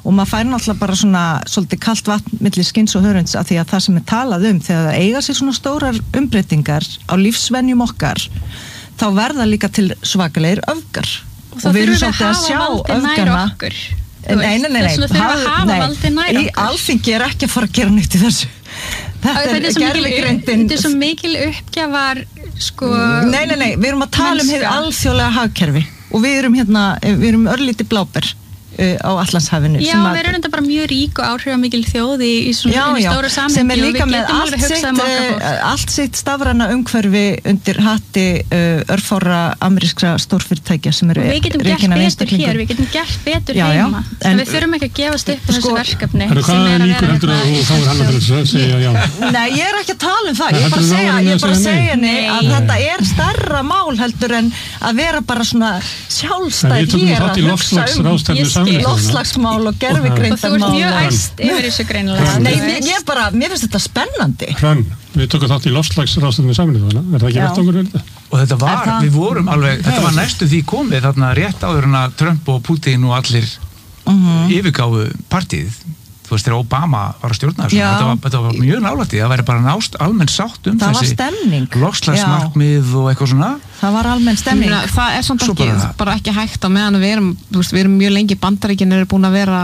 og maður fær náttúrulega bara svona svolítið kalt vatn milli skins og hörunds af því að það sem talað þegar það eiga sér svona stórar umbreytingar á lífsvenjum okkar þá verða líka til svakalegir öfgar og við erum svolítið að sjá öfgana Nei, Alþingi ekki að fara að gera nýtt í þessu Þetta er svo mikil uppgjafar sko Nei, við erum að tala hið alþjóðlega hagkerfi og við erum örlítið bláber á Atlantshafinu Já, við erum þetta bara mjög rík og áhrifamikil þjóð í svona stóra samhengi sem líka með allt sitt stafræna umhverfi undir hatti örfára amerískra stórfyrirtækja sem eru við getum gert betur hér, við getum gert betur heima en við þurfum ekki að gefast upp þessu verkefni Hvað er líkur heldur að þú fáir hana til að segja já? Nei, ég er ekki að tala um það ég er bara að segja henni að þetta er stærra mál heldur en að vera bara svona sjálfstæð hér að hugsa loftslagsmál og gervigreindarmál og þú ert mjög æst yfir þessu greinilega Nei, mér finnst þetta spennandi Hrönn, við tókum þátt í loftslagsráðstefnu Sameinuðu þjóðanna, það ekki rétt okkur þetta? Og þetta var, við vorum alveg þetta var næstu því komið þarna rétt áður en að Trump og Putin og allir yfirgáfu partíð þú veist, þegar Obama var að stjórna þessu þetta var mjög nálægt það væri bara nást almenn sátt þessi loftslagsmarkmið og eitthvað svona það var almenn stemning það er samt bara ekki hægt á meðan við erum mjög lengi Bandaríkin eru búin að vera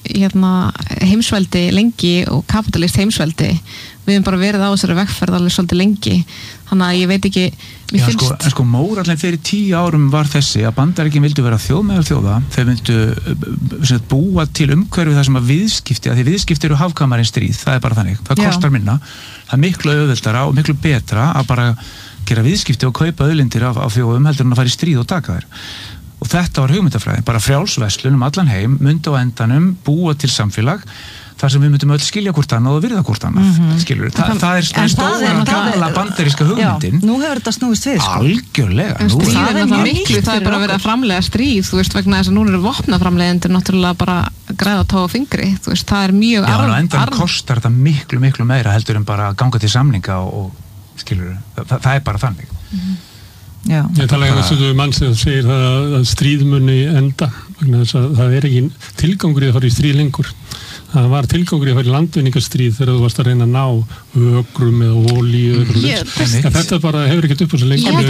heimsveldi lengi og kapitalist heimsveldi við höfum bara verið á þessari vegferð alveg svolítið lengi þannig að ég veit ekki en sko mórallin fyrir 10 árum var þessi að Bandaríkin vildu vera þjóð meðal þjóða þau myndu búa til umhverfi það sem að viðskipti að því viðskipti eru hafkamarinn stríð, það er bara þannig það kostar minna, það er miklu auðveldara og miklu betra að bara gera viðskipti og kaupa auðlindir af þjóðum heldur en að fara í stríð og taka þær og þetta var hugmyndafræði, bara frjálsverslun allan heim, myndi á endanum búa til samfélag þar sem við myndum öll skilja hvort annað og virða hvort annað skilur, það er stóra gamla bandaríska hugmyndin nú hefur þetta snúist við sko algjörlega en stríð er náttúrulega miklu, það er bara að vera að framleiða stríð þú veist, vegna þess að núna eru vopnaframleiðendur náttúrulega bara græða á tá og fingri þú veist, það er mjög endan kostar þetta miklu meira heldur en bara að ganga til samninga og skilur, það er bara þannig Ég tala um mann sem segir að stríðmunni enda vegna þess að það er ekki tilgangur í að fara í stríð lengur það var tilgangur í að fara í landvinningastríð þegar þú varst að reyna að ná ökrum eða olíu en þetta bara hefur ekkert upp á svo lengur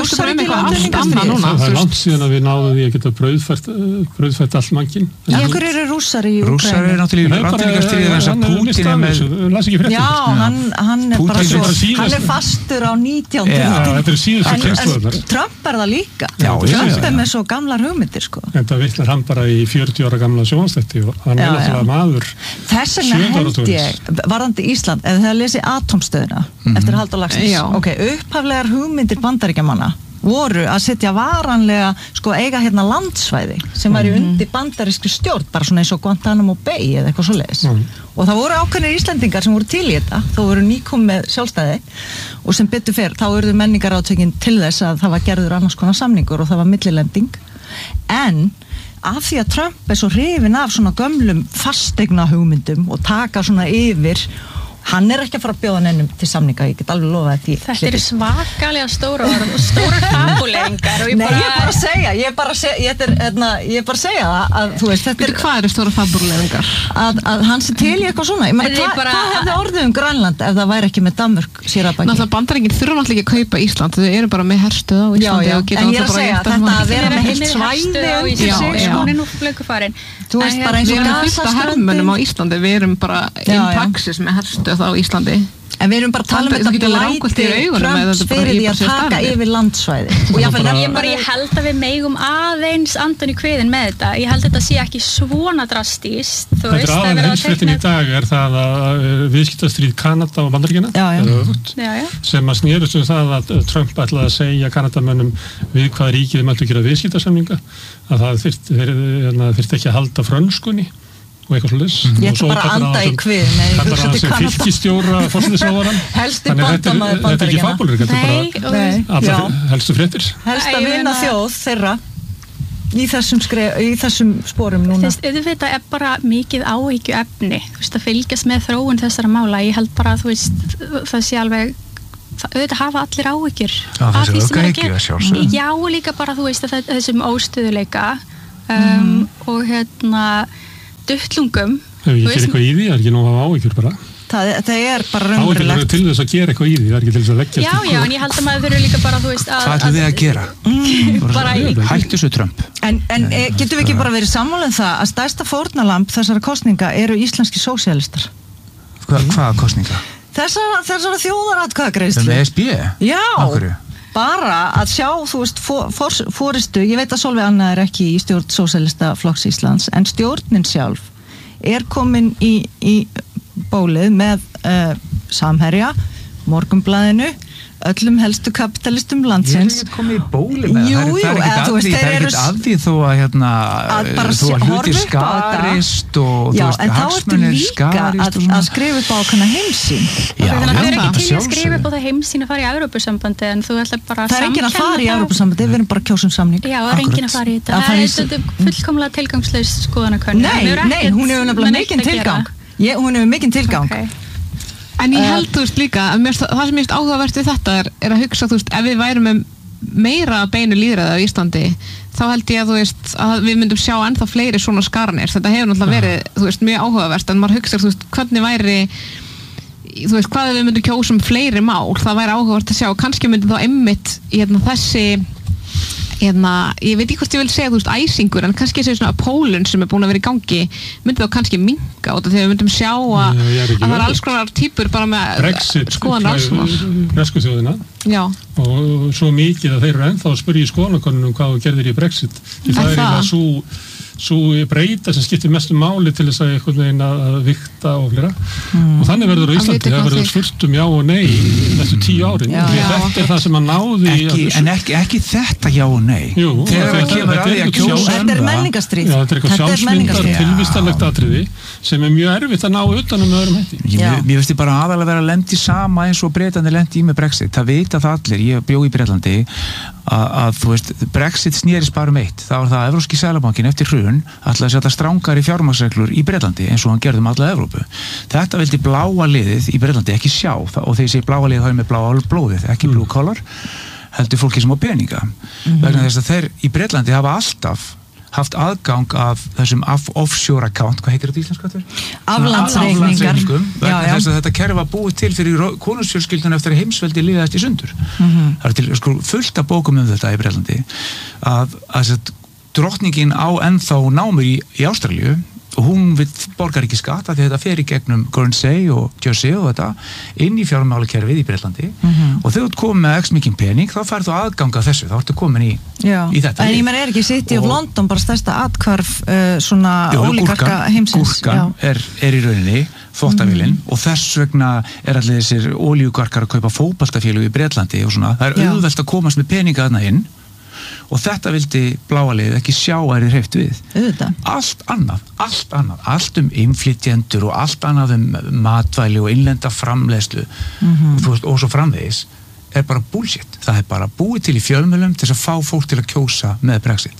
það er langt síðan að við náðum því að geta brauðfært all mannkinn Hver eru Rússar í Úkraínu? Rússar eru náttúrulega í landvinningastríð þess að Pútín er með hann er bara svo hann er fastur á 19. Þetta er síðustu kynslóðirnar Trump er það líka Trump er með svo gamlar hugmyndir sko Þetta vitnar hann bara í 40 ára gamla sjónvarpsþætti og hann er náttúrulega maður Þess vegna held ég, varðandi Ísland ef þið lesið Atómstöðina eftir Halldór Laxness upphaflegar hugmyndir Bandaríkjamanna voru að setja varanlega sko eiga hérna landsvæði sem væri undir bandarískri stjórn bara svona eins og Guantanamo Bay eða eitthvað svoleiðis og það voru ákveðnir Íslendingar sem voru til í þetta þó voru nýkom með sjálfstæði og sem betur fer þá urðu menningarátökin til þess að það var gerður annars konar samningur og það var millilending en af því að Trump er svo hrifinn af svona gömlum fasteigna hugmyndum og taka svona yfir hann er ekki að fara að bjóða neinum til samninga, ég get alveg lofað því Þetta eru svakalega stórar fabuleringar og ég er bara að segja að þú veist, þetta er hvað eru stórar fabuleringar? Að hann sé til í eitthvað svona hvað hefði orðið Grænland ef það væri ekki með Danmörk sér að baki? Náttúrulega Bandaríkin þurfa náttúrulega ekki að kaupa Ísland þau eru bara með herstöð á Íslandi og geta en ég er að segja, þetta að vera með heilt svæði undir sig, hún er nú flökufarin Þú veist bara eins og gasastöndin á Íslandi, við erum bara in praxis með herstöð á Íslandi en við erum bara að tala um þetta blæti Trumps fyrir því að taka yfir landsvæði og ég held að við megum aðeins andan í kviðin með þetta ég held að þetta sé ekki svona drastíst Þetta er aðeins heimsfréttin í dag er það að viðskiptastríð Kanada og Bandaríkjanna sem að snerust það að Trump ætlaði að segja Kanadamönnum við hvaða ríkið þeim ættu að gera viðskiptasamninga að það þyrfti ekki að halda frönskunni og eitthvað svolítið ég ætla bara að anda í kvið það er bara sem fylkistjóra forsætisráðherrann helsti bandamaður þetta er ekki fabúlur þetta er bara helstu fréttir helst að vinna þjóð þeirra í þessum sporum núna þetta er bara mikið áhyggjuefni að fylgjast með þróun þessara mála ég held bara að það sé alveg auðvitað hafa allir áhyggjur af því sem er að gera já líka bara þessum óstöðuleika og duttlungum. Hefur ég ekki eitthvað í því, ekki nóg að áhyggjur bara. Það er bara raunverulegt. Áhyggjur til þess að gera eitthvað í því, það ekki til þess að leggja. Já, en ég held að maður þurfi líka bara, þú veist, hvað ætlum þið að gera? Hættu svo Trump. En getum við ekki bara verið sammála það að stærsta fórnalamb þessara kosninga eru íslenski sósíalistar? Hvaða kosninga? Þessara þjóðaratkvæðagreiðslu. Með SB? Já. Bara að sjá, þú veist, fórystu, ég veit að Sólveig Anna er ekki í stjórn Sósíalistaflokks Íslands, en stjórnin sjálf er komin í bólið með Samherja, Morgunblaðinu, öllum helstu kapitalistum landsins. Ég er ekki komið í bólið með það er ekkert að því þó að hluti skarist og hagsmunir skarist að skrifa upp á ákveðna heimsýn. Þannig að þau eru ekki til að skrifa upp á það heimsýn að fara í Evrópusambandi en þú ætlar bara að það er enginn að fara í Evrópusambandi, við erum bara kjósum samning. Já, það er enginn að fara í þetta. Það er fullkomlega tilgangslaus skoðanakönnun. Nei, hún hefur nefnilega mikinn tilgang. Hún hefur mikinn tilgang. En ég held, þú veist, líka að það sem ég veist áhugavert við þetta er að hugsa, þú veist, ef við værum með meira beinu lýðræði á Íslandi þá held ég að, þú veist, að við myndum sjá ennþá fleiri svona skarnir. Þetta hefur náttúrulega verið, þú veist, mjög áhugavert en maður hugsa, þú veist, hvernig væri þú veist, hvað ef við myndum kjósa fleiri mál, það væri áhugavert að sjá kannski myndum þá einmitt þessi ég veit ekki hvort ég vil segja, þú veist, æsingur en kannski þessi svona pólun sem er búin að vera í gangi myndi þá kannski minnka út af því að við myndum sjá að það er alls konar típur bara með skoðan alls Bresku þjóðina og svo mikið að þeir eru ennþá að spyrja í skoðanakönnunum hvað þú gerðir í Brexit því það er eiginlega svo breyta sem skiptir mestu máli til þess að einhvern veginn að vikta og flera og þannig verður á Íslandi, það verður spurt já og nei næstu 10 árin þetta er það sem að náði en ekki þetta já og nei þegar það kemur að því að kjósa þetta er menningastríð þetta er eitthvað sjálfsmyndar tilvistarlegt atriði sem er mjög erfitt að ná utanum öðrum hætti Mér veist ég bara aðalega vera að lendi sama eins og Bretandi lendi í með Brexit það vita það allir, ég bjó í Bretlandi að þú veist, Brexit snerist bara eitt það var það að Evrópski seðlabankinn eftir hrun ætlaði að setja strangari fjármagnsreglur í Bretlandi eins og hann gerði alla Evrópu þetta vildi bláa liðið í Bretlandi ekki sjá og þegar ég segi bláa liðið þá er með bláa blóðið ekki blue collar heldur fólki sem á peninga vegna þess að þeir í Bretlandi hafa alltaf haft aðgang af þessum offshore account, hvað heitir þetta íslensku? Aflandsreikningum vegna þess að þetta kerfi var búið til fyrir konungsfjölskyldun eftir að heimsveldi liðast í sundur það er til fullt af bókum þetta í Bretlandi að drottningin á ennþá námur í Ástralíu og hún borgar ekki skatt að þetta fer í gegnum Guernsey og Jersey og þetta inn í fjármálakerfið í Bretlandi og þegar þú komið með x mikinn pening þá færðu aðganga þessu, þá ertu komin í þetta. En ég menn er ekki City of London bara stærsta atkvarf svona ólíkarka heimsins. Gúrkan er í rauninni þvottavélinn og þess vegna er allir þessir olíugarkar að kaupa fótboltafélög í Bretlandi og svona, það er auðvelt að komast með peninga þarna inn og þetta vildi bláa liðið ekki sjá að er hreift við. Allt annað, allt innflytjendur og allt annað matvæli og innlenda framleiðslu og svo framvegis er bara bullshit. Það er bara búið til í fjölmiðlum til að fá fólk til að kjósa með Brexit.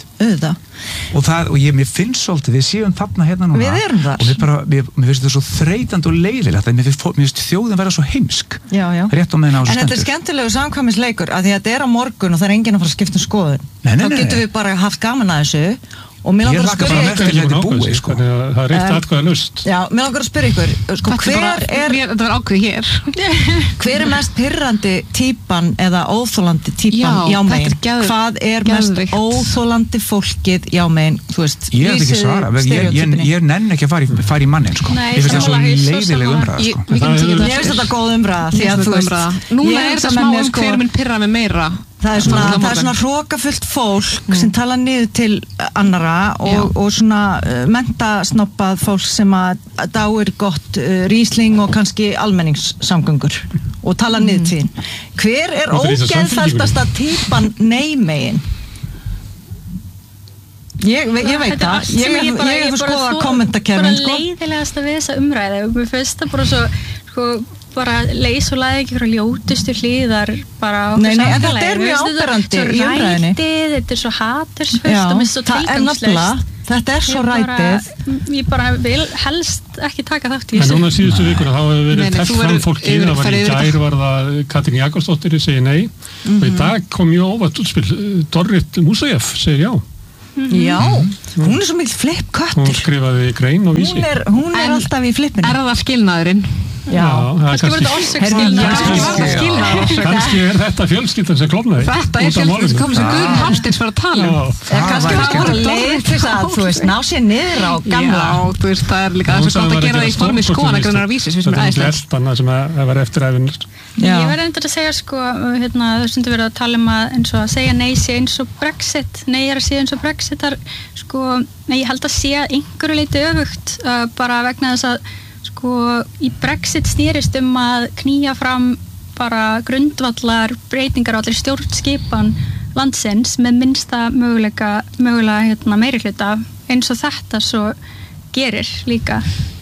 Og mér finnst svolítið, við séum þarna hérna núna. Við erum þar. Og mér finnst þetta svo þreytandi og leiðilegt að mér finnst þjóðin vera svo heimsk. Rétt á meðan á þessu stendur. En þetta er skemmtilegu samkvæmisleikur að því að þetta er á morgun og það er enginn að fara að skipta skoðun. Þá getum við bara haft gaman að þessu. Ég laka bara með til þetta búið sko. Það er eitt atkvæða laust. Já, mér langar að spyrja ykkur sko, þetta var ákveð hér hver er mest pirrandi típan eða óþólandi típan jámegin? Hvað er mest óþólandi fólkið jámegin? Ég hef ekki svara, ég nenn ekki að fara í mannin sko. Ég finnst það svo leiðileg umræða sko. Ég finnst þetta góð umræða núna er þetta smá hver minn pirra með meira það er svona hrókafullt fólk sem tala niður til annara og svona mentasnoppað fólk sem að dáir gott Riesling og kannski almenningssamgöngur og tala niður til hver er ógeðfeltasta típan neymegin? Ég veit það ég er að skoða kommentakerfin bara leiðilegast að við þessa umræði mér finnst það bara svo bara leys og laði ekki frá ljótustu hlýðar bara okkur samfélagi. En þetta er mjög áberandi í umræðinni. Þetta er svo hatursfullt og mér svo tilgangslaust. Þetta er svo rætið. Ég bara vil helst ekki taka þátt í þessu. En núna síðustu vikuna þá hefur verið teft fram fólki, það var í gær var það Katrín Jakobsdóttir segir nei og í dag kom mjög óvært útspil Dorrit Musaev segir já. Já, hún svo mikil flippköttur. Hún skrifaði grein og vísi. Hún alltaf í flippinu. Það skilnaðurinn? Já, kannski kannski þetta fjölskyldan sem klofnaði. Þetta fjölskyldan sem kom sem Guðrún Hafsteins fyrir að tala kannski var bara leið til að þú veist, ná sér niður á gamla. Já, þú veist, það líka þess að gott að gera það í formi skoðanagreinar vísi sem er æðislegt. Sem var eftiræfinir. Ég var endur að segja þau stundu verið að tala að eins og að segja nei sé eins og Brexit, nei að sé eins og Brexitar ég held að sé einhverju leiti öfugt bara vegna þess að í Brexit snýrist að knýja fram bara grundvallar breytingar á allir stjórnskipan landsins með minnsta mögulega meirihluta eins og þetta svo gerir líka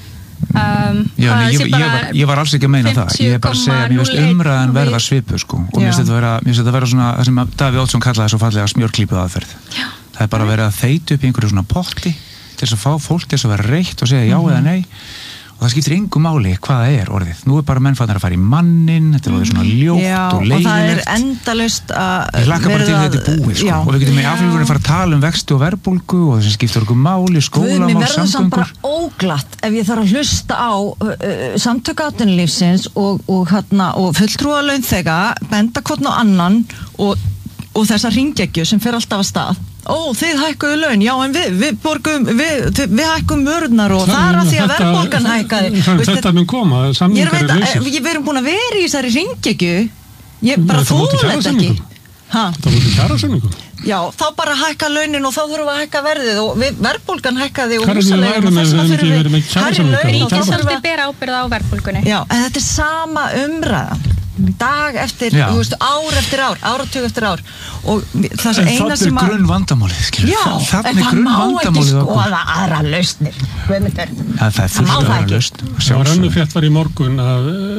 ég var alls ekki að meina það ég er bara að segja, mér finnst umræðan verða svipu og mér finnst þetta vera svona það sem Davíð Oddsson kallaði svo fallega smjörklípuð aðferð það er bara að vera að þeyta upp í einhverju svona potti til þess að fá fólk til þess að vera reitt og segja já eða nei og það skiptir engu máli hvað það er orðið. Nú bara menn fannir að fara í mannin, þetta er svona ljótt og leiðilegt. Og það er endalaust að ég hlakka bara til þetta er búið og við getum í aflýfurinn að fara að tala vexti og verðbólgu og það sem skiptir okkur máli, skólamál, samgöngur. Mér verður samt bara óglatt ef ég þarf að hlusta á samtök atvinnulífsins og fulltrúa launþega, benda hvorn og annan og þessa hringekju sem fer alltaf að stað. Þið hækkuðu laun, já en við borgum, við hækkum vörurnar og það að því að verðbólgan hækkaði. Þetta mun koma, samningar eru lausir. Við erum búin að vera í þessari hringekju, ég bara þóla þetta ekki. Þetta voru kjarasamningum. Já, þá bara hækka launin og þá þurfum við að hækka verðið og verðbólgan hækkaði og húsaleigan og þess vegna þurfum við hærri laun. Ríkisvaldið ber ábyrgð á verðbólgunni. Já, en þetta er sama umræðan. Dag eftir, þú veist, ár eftir ár, áratug eftir ár og það sem eina sem að... Það er grunnvandamálið, skilur. Já, en það má ekki skoða aðra lausnir. Það er fullt aðra lausn. Það var önnur frétt var í morgun að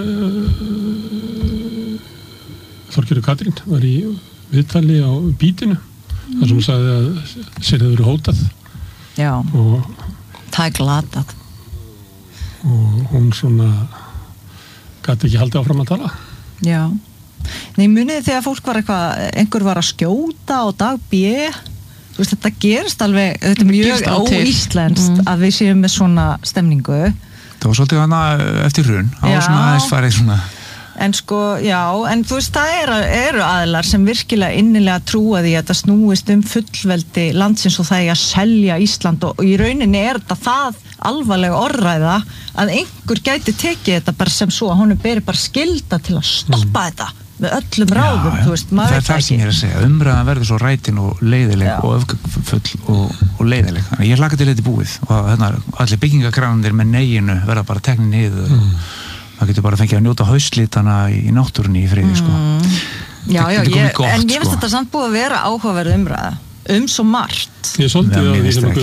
Þorgerður Katrín var í viðtali á Bítinu þar sem hún sagði að sér hefur verið hótað. Já, það er glatað. Og hún svona gæti ekki haldið áfram að tala. Já, nei munið þegar fólk var einhver var að skjóta á dag B, þú veist þetta gerist alveg, þetta er mjög óíslenskt að við séum með svona stemningu. Það var svolítið hana eftir hrun, það var svona aðeins farið svona. En en þú veist það eru aðilar sem virkilega innilega trúa því að þetta snúist fullveldi landsins og það er að selja Ísland og í rauninni þetta það alvarlega orðræða að einhver gæti tekið þetta bara sem svo að honum beri bara skylda til að stoppa þetta með öllum ráðum, þú veist, maður veit það er það sem ég er að segja, umræðan verður svo rætin og leiðileg og öfgafull og leiðileg, þannig ég hlakka til þetta búið og allir byggingakrænandir með neginu verða bara teknið niður það getur bara fengið að njóta hauslítana í náttúrunni í friði, Já, en ég finnst þetta samt búið að vera áhugaverð umræða svo margt. Ég svolítið á því sem að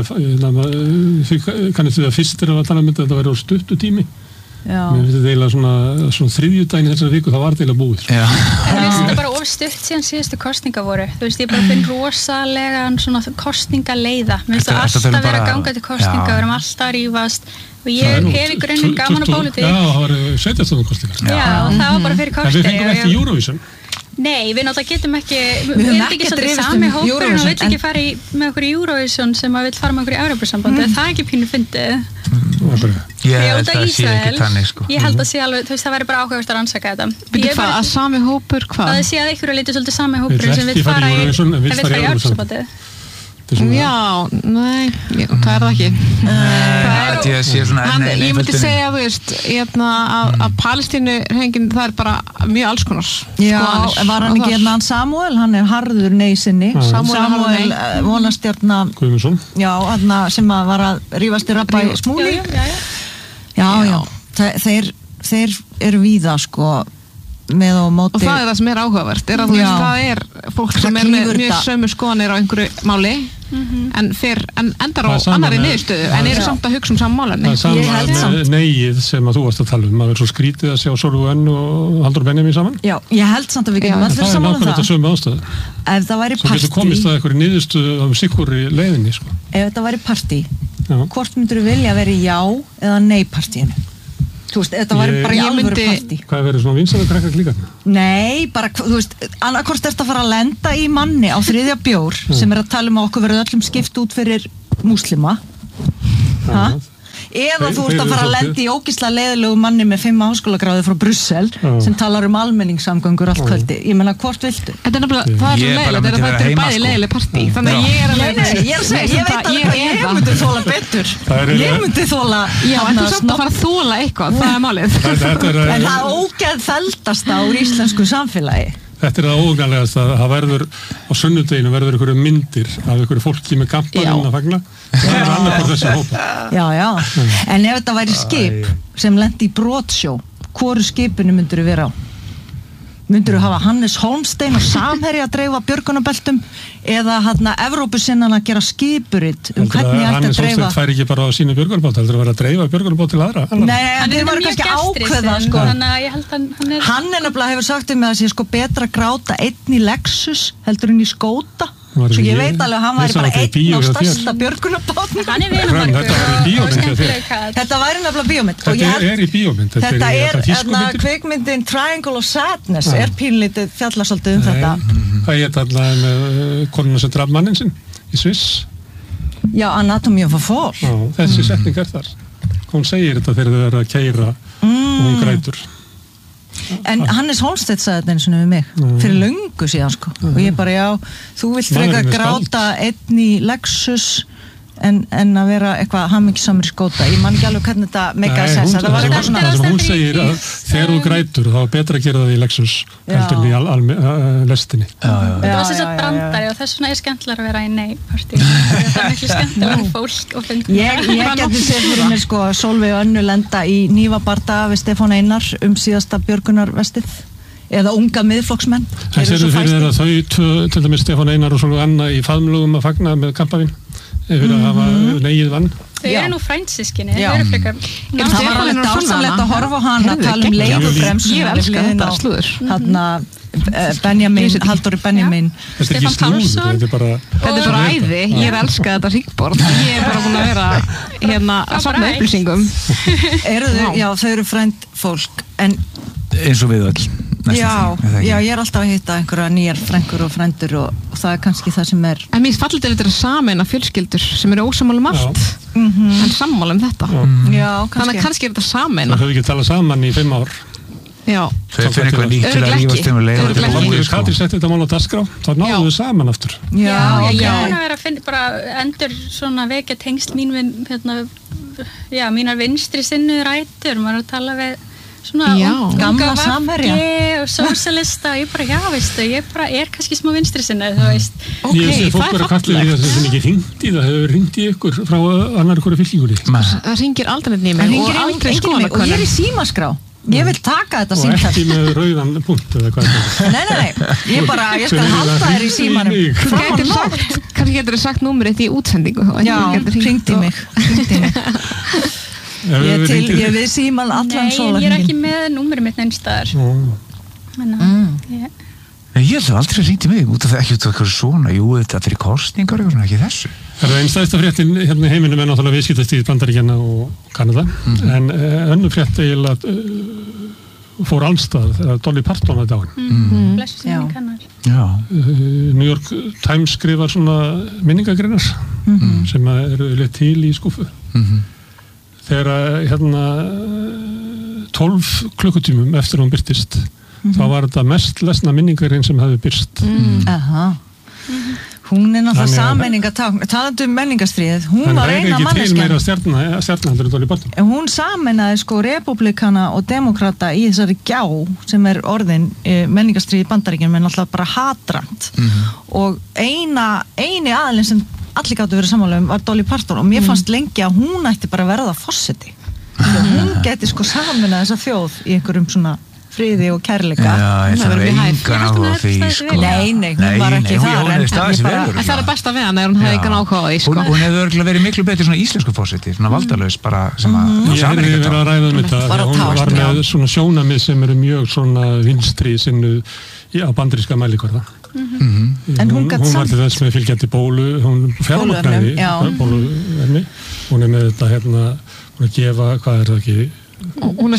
kannast við að fyrst er að tala um þetta væri á stuttu tími. Mér finnst þetta eiginlega svona þriðjudaginn þessari viku, það var eiginlega búið. Mér finnst þetta bara of stutt síðan síðustu kosninga voru. Þú veist, ég bara finn rosalega svona kosningaleiða. Mér finnst það alltaf vera að ganga til kosninga, við erum alltaf að rífast og ég hef í grunninn gaman á pólitík. Já, það var 17 kosningar. Já, það var bara fyrir korter. En við fengum ekki Eurovision. Nei, við náttúrulega getum ekki við erum ekki svolítið sami hópurinn og vill ekki fara með okkur í Eurovision sem að vill fara með okkur í Evrópusambandi, það er ekki pínu fyndið. Ég held að sé ekki þannig Ég held að sé alveg, þú veist, það væri bara áhugavert að rannsaka þetta. Byrju hvað, að sami hópur hvað? Það sé að ykkur er litið svolítið sami hópurinn sem vill fara í Evrópusambandi. Já, nei, það er það ekki. Ég myndi segja að að Palestínuhreyfingin það er bara mjög alls konar. Já, var hann ekki hann Samuel, hann er harður nei sinni. Samuel vonastjarna Guðmundsson. Já, sem var að rífast í rabba í Smúli. Já, þeir eru víða með og móti. Og það er það sem er áhugavert, er að þú veist, það er fólk sem er með mjög sömu skoðanir á einhverju máli, en endar á annarri niðurstöðu, en eru samt að hugsa sama málefni. Það er sama með neið sem að þú varst að tala maður er svo skrítið að sjá Sólveig Önnu og Halldór Benjamín saman. Já, ég held samt að við getum allir saman það. Það er nákvæmlega sömu aðstæðu. Ef það væri partí. Svo getur komist að einhverju niðurstöðu á sikkurri leiðinni, Ef þetta væri partí, hvort myndur þú vilja vera í já eða nei partíinu? Þú veist, þetta var bara í alvöru partí. Hvað verður svona vinsælu krakkar líka? Nei, bara, þú veist, annarkvort ertu að fara að lenda í manni á 3. bjór sem að tala að okkur verður öllum skipt út fyrir múslima. Eða þú ert að fara að lenda í ógeðslega leiðilegu manni með 5 háskólagráðu frá Brussel sem talar almenningssamgöngur allt kvöldi. Ég meina, hvort viltu? Þetta er nefnilega, það er svo leiðilegt, þetta er bæði leiðileg partí. Þannig að ég veit að ég myndi þóla betur. Ég myndi þóla... Já, en þú samt að fara að þóla eitthvað, það er málið. En það ógeðfeldasta úr íslensku samfélagi. Þetta er það óganlegast að það verður á sunnudeginu verður einhverju myndir af einhverju fólki með kampaninn að fagna. Það er annað hvort þessi hópa. Já. En ef þetta væri skip sem lendi í brotsjó, hvoru skipinu myndur þú vera á? Myndur þú hafa Hannes Hólmstein og Samherja að dreifa björgunarbeltum eða Evrópusinnan að gera skipuritt hvernig ætti að dreifa? Hannes Hólmstein fær ekki bara á sínu björgunarbát, heldur að vera að dreifa björgunarbát til aðra? Nei, þeir voru kannski ákveða, sko. Hann nefnilega hefur sagt um að það sé betra að gráta einn í Lexus heldur en í Skóta. Svo ég veit alveg að hann væri bara einn á stærsta björgunarbátnum. Hann vinamargur. Þetta væri nefnilega bíómynd. Þetta er í bíómynd. Þetta er kvikmyndin Triangle of Sadness er pínlítið fjallasaldið þetta. Það er alltaf með konuna sem draf mannin sinn í Sviss. Já, Anatomy of a Fall. Þessi setning er þar. Hún segir þetta þegar þau eru að keyra og hún grætur. En Hannes Hólmsteinn sagði þetta eins og við mig fyrir löngu síðan sko og ég bara já, þú vilt frekar gráta einn í Lexus en að vera eitthvað hamingisamur í Skóta. Ég man ekki alveg hvernig þetta meikaði sens. Það var eitthvað svona... Hún segir að þegar þú grætur þá er betra að gera það í Lexus heldur en í lestinni. Það var þess að brandari og þess vegna er skemmtilega að vera í nei-partí. Það er miklu skemmtilega fólk og fyndið. Ég geti séð fyrir mér sko Sólveig og Önnu lenda í Hnífabardaga við Stefán Einar síðasta björgunarvestið eða unga miðflokksmenn. Það séu fyrir þeirra þau til dæmis Stefán Einar og Sólveig Anna í faðmlögum að fagna með kampavín fyrir að hafa negið vann. Þau eru nú frændsískinni, þau eru frekar... Það var alveg dásamlegt að horfa á hana að tala um leigubremsuna. Ég elska þetta slúður. Benjamin, Halldóri Benjamin. Stefán Pálsson. Þetta er bara æði, ég elska þetta hringborð. Ég er bara búin að vera hérna að safna upplýsingum. Já, þau eru frænd fólk, en... Eins og við öll. Já, ég er alltaf að hitta einhverja nýjar frængur og frændur og það er kannski það sem er... En mér fallið þetta að sameina fjölskyldur sem eru ósammála allt, en sammála þetta. Já, þannig að kannski er þetta sameina. Það höfðu ekki talað saman í 5 ár. Já. Þau fyrir eitthvað nýtt til að rífast um að leiða þetta búið. Þegar Katrín setti þetta mál á dagskrá, þá náðu þau saman aftur. Já, ég er að vera að finna bara endur svona vekja tengsl mín við mínar vinstri sinnu rætur, maður er að tala við svona gamla Samherja og sósíalista og ég bara, veistu, ég bara er kannski smá vinstri sinna, þú veist. Ég sé fólk vera kallið í þess að það ekki hringt í það, hefur hringt í ykkur frá annar ykkur fylkingur. Það hringir aldrei nefnir mig og aldrei skoðanakönnun. Og ég er í símaskrá. Ég vil taka þetta símtal. Og ekki með rauðan punkt eða hvað þetta er. Nei, ég skal halda þér í símanum. Kannski getur þið sagt númerið í útsendingu. Já, hringdi mig. Ég við síman allan sólarhringinn. Nei, ég er ekki með númerið mitt neinstaðar. Ég held að aldrei hringdi mig út af ekki út af eitthvað svona, þetta fyrir kostningar og ekki þessu. Það er einn stærsta fréttin hérna í heiminum er náttúrulega viðskiptastíð Bandaríkjanna og Kanada, en önnur frétt eiginlega fór allstað þegar Dolly Parton var dáin. Blessu sem ég kannar. New York Times skrifar svona minningagreinar sem eru leitt til í skúfu. Þegar 12 klukkutímum eftir hún birtist þá var þetta mest lesna minningarinn sem hefði birst. Hún er náttúrulega sameiningatákn, talandi menningarstríðið, hún var eina manneskjan. Það er ekki til meira stjarnandur en Dolly Parton. Hún sameinaði sko repúblikana og demokrata í þessari gjá sem er orðin menningarstríði Bandaríkjunum en náttúrulega bara hatrand. Og eini aðilinn sem allir gáttu verið sammála var Dolly Parton og mér fannst lengi að hún ætti bara að verða forseti. Hún geti sko sameinaði þessa þjóð í einhverjum svona friði og kærleika. Já, ég þarf engan áhuga á því, sko. Nei, hún var ekki þar. Það er besta við hana, hún hefði engan áhuga á því, sko. Hún hefði örgulega verið miklu betur svona íslensku forseti, svona valdalaus bara sem að... Ég hefði verið að ræða þetta, hún var með svona sjónamið sem eru mjög svona vinstri sinnu á bandaríska mælikvarða. En hún var til þess með fylgjandi hún fjármagnaði bóluefni, hún er með þetta hún að gefa, hvað er það ekki hún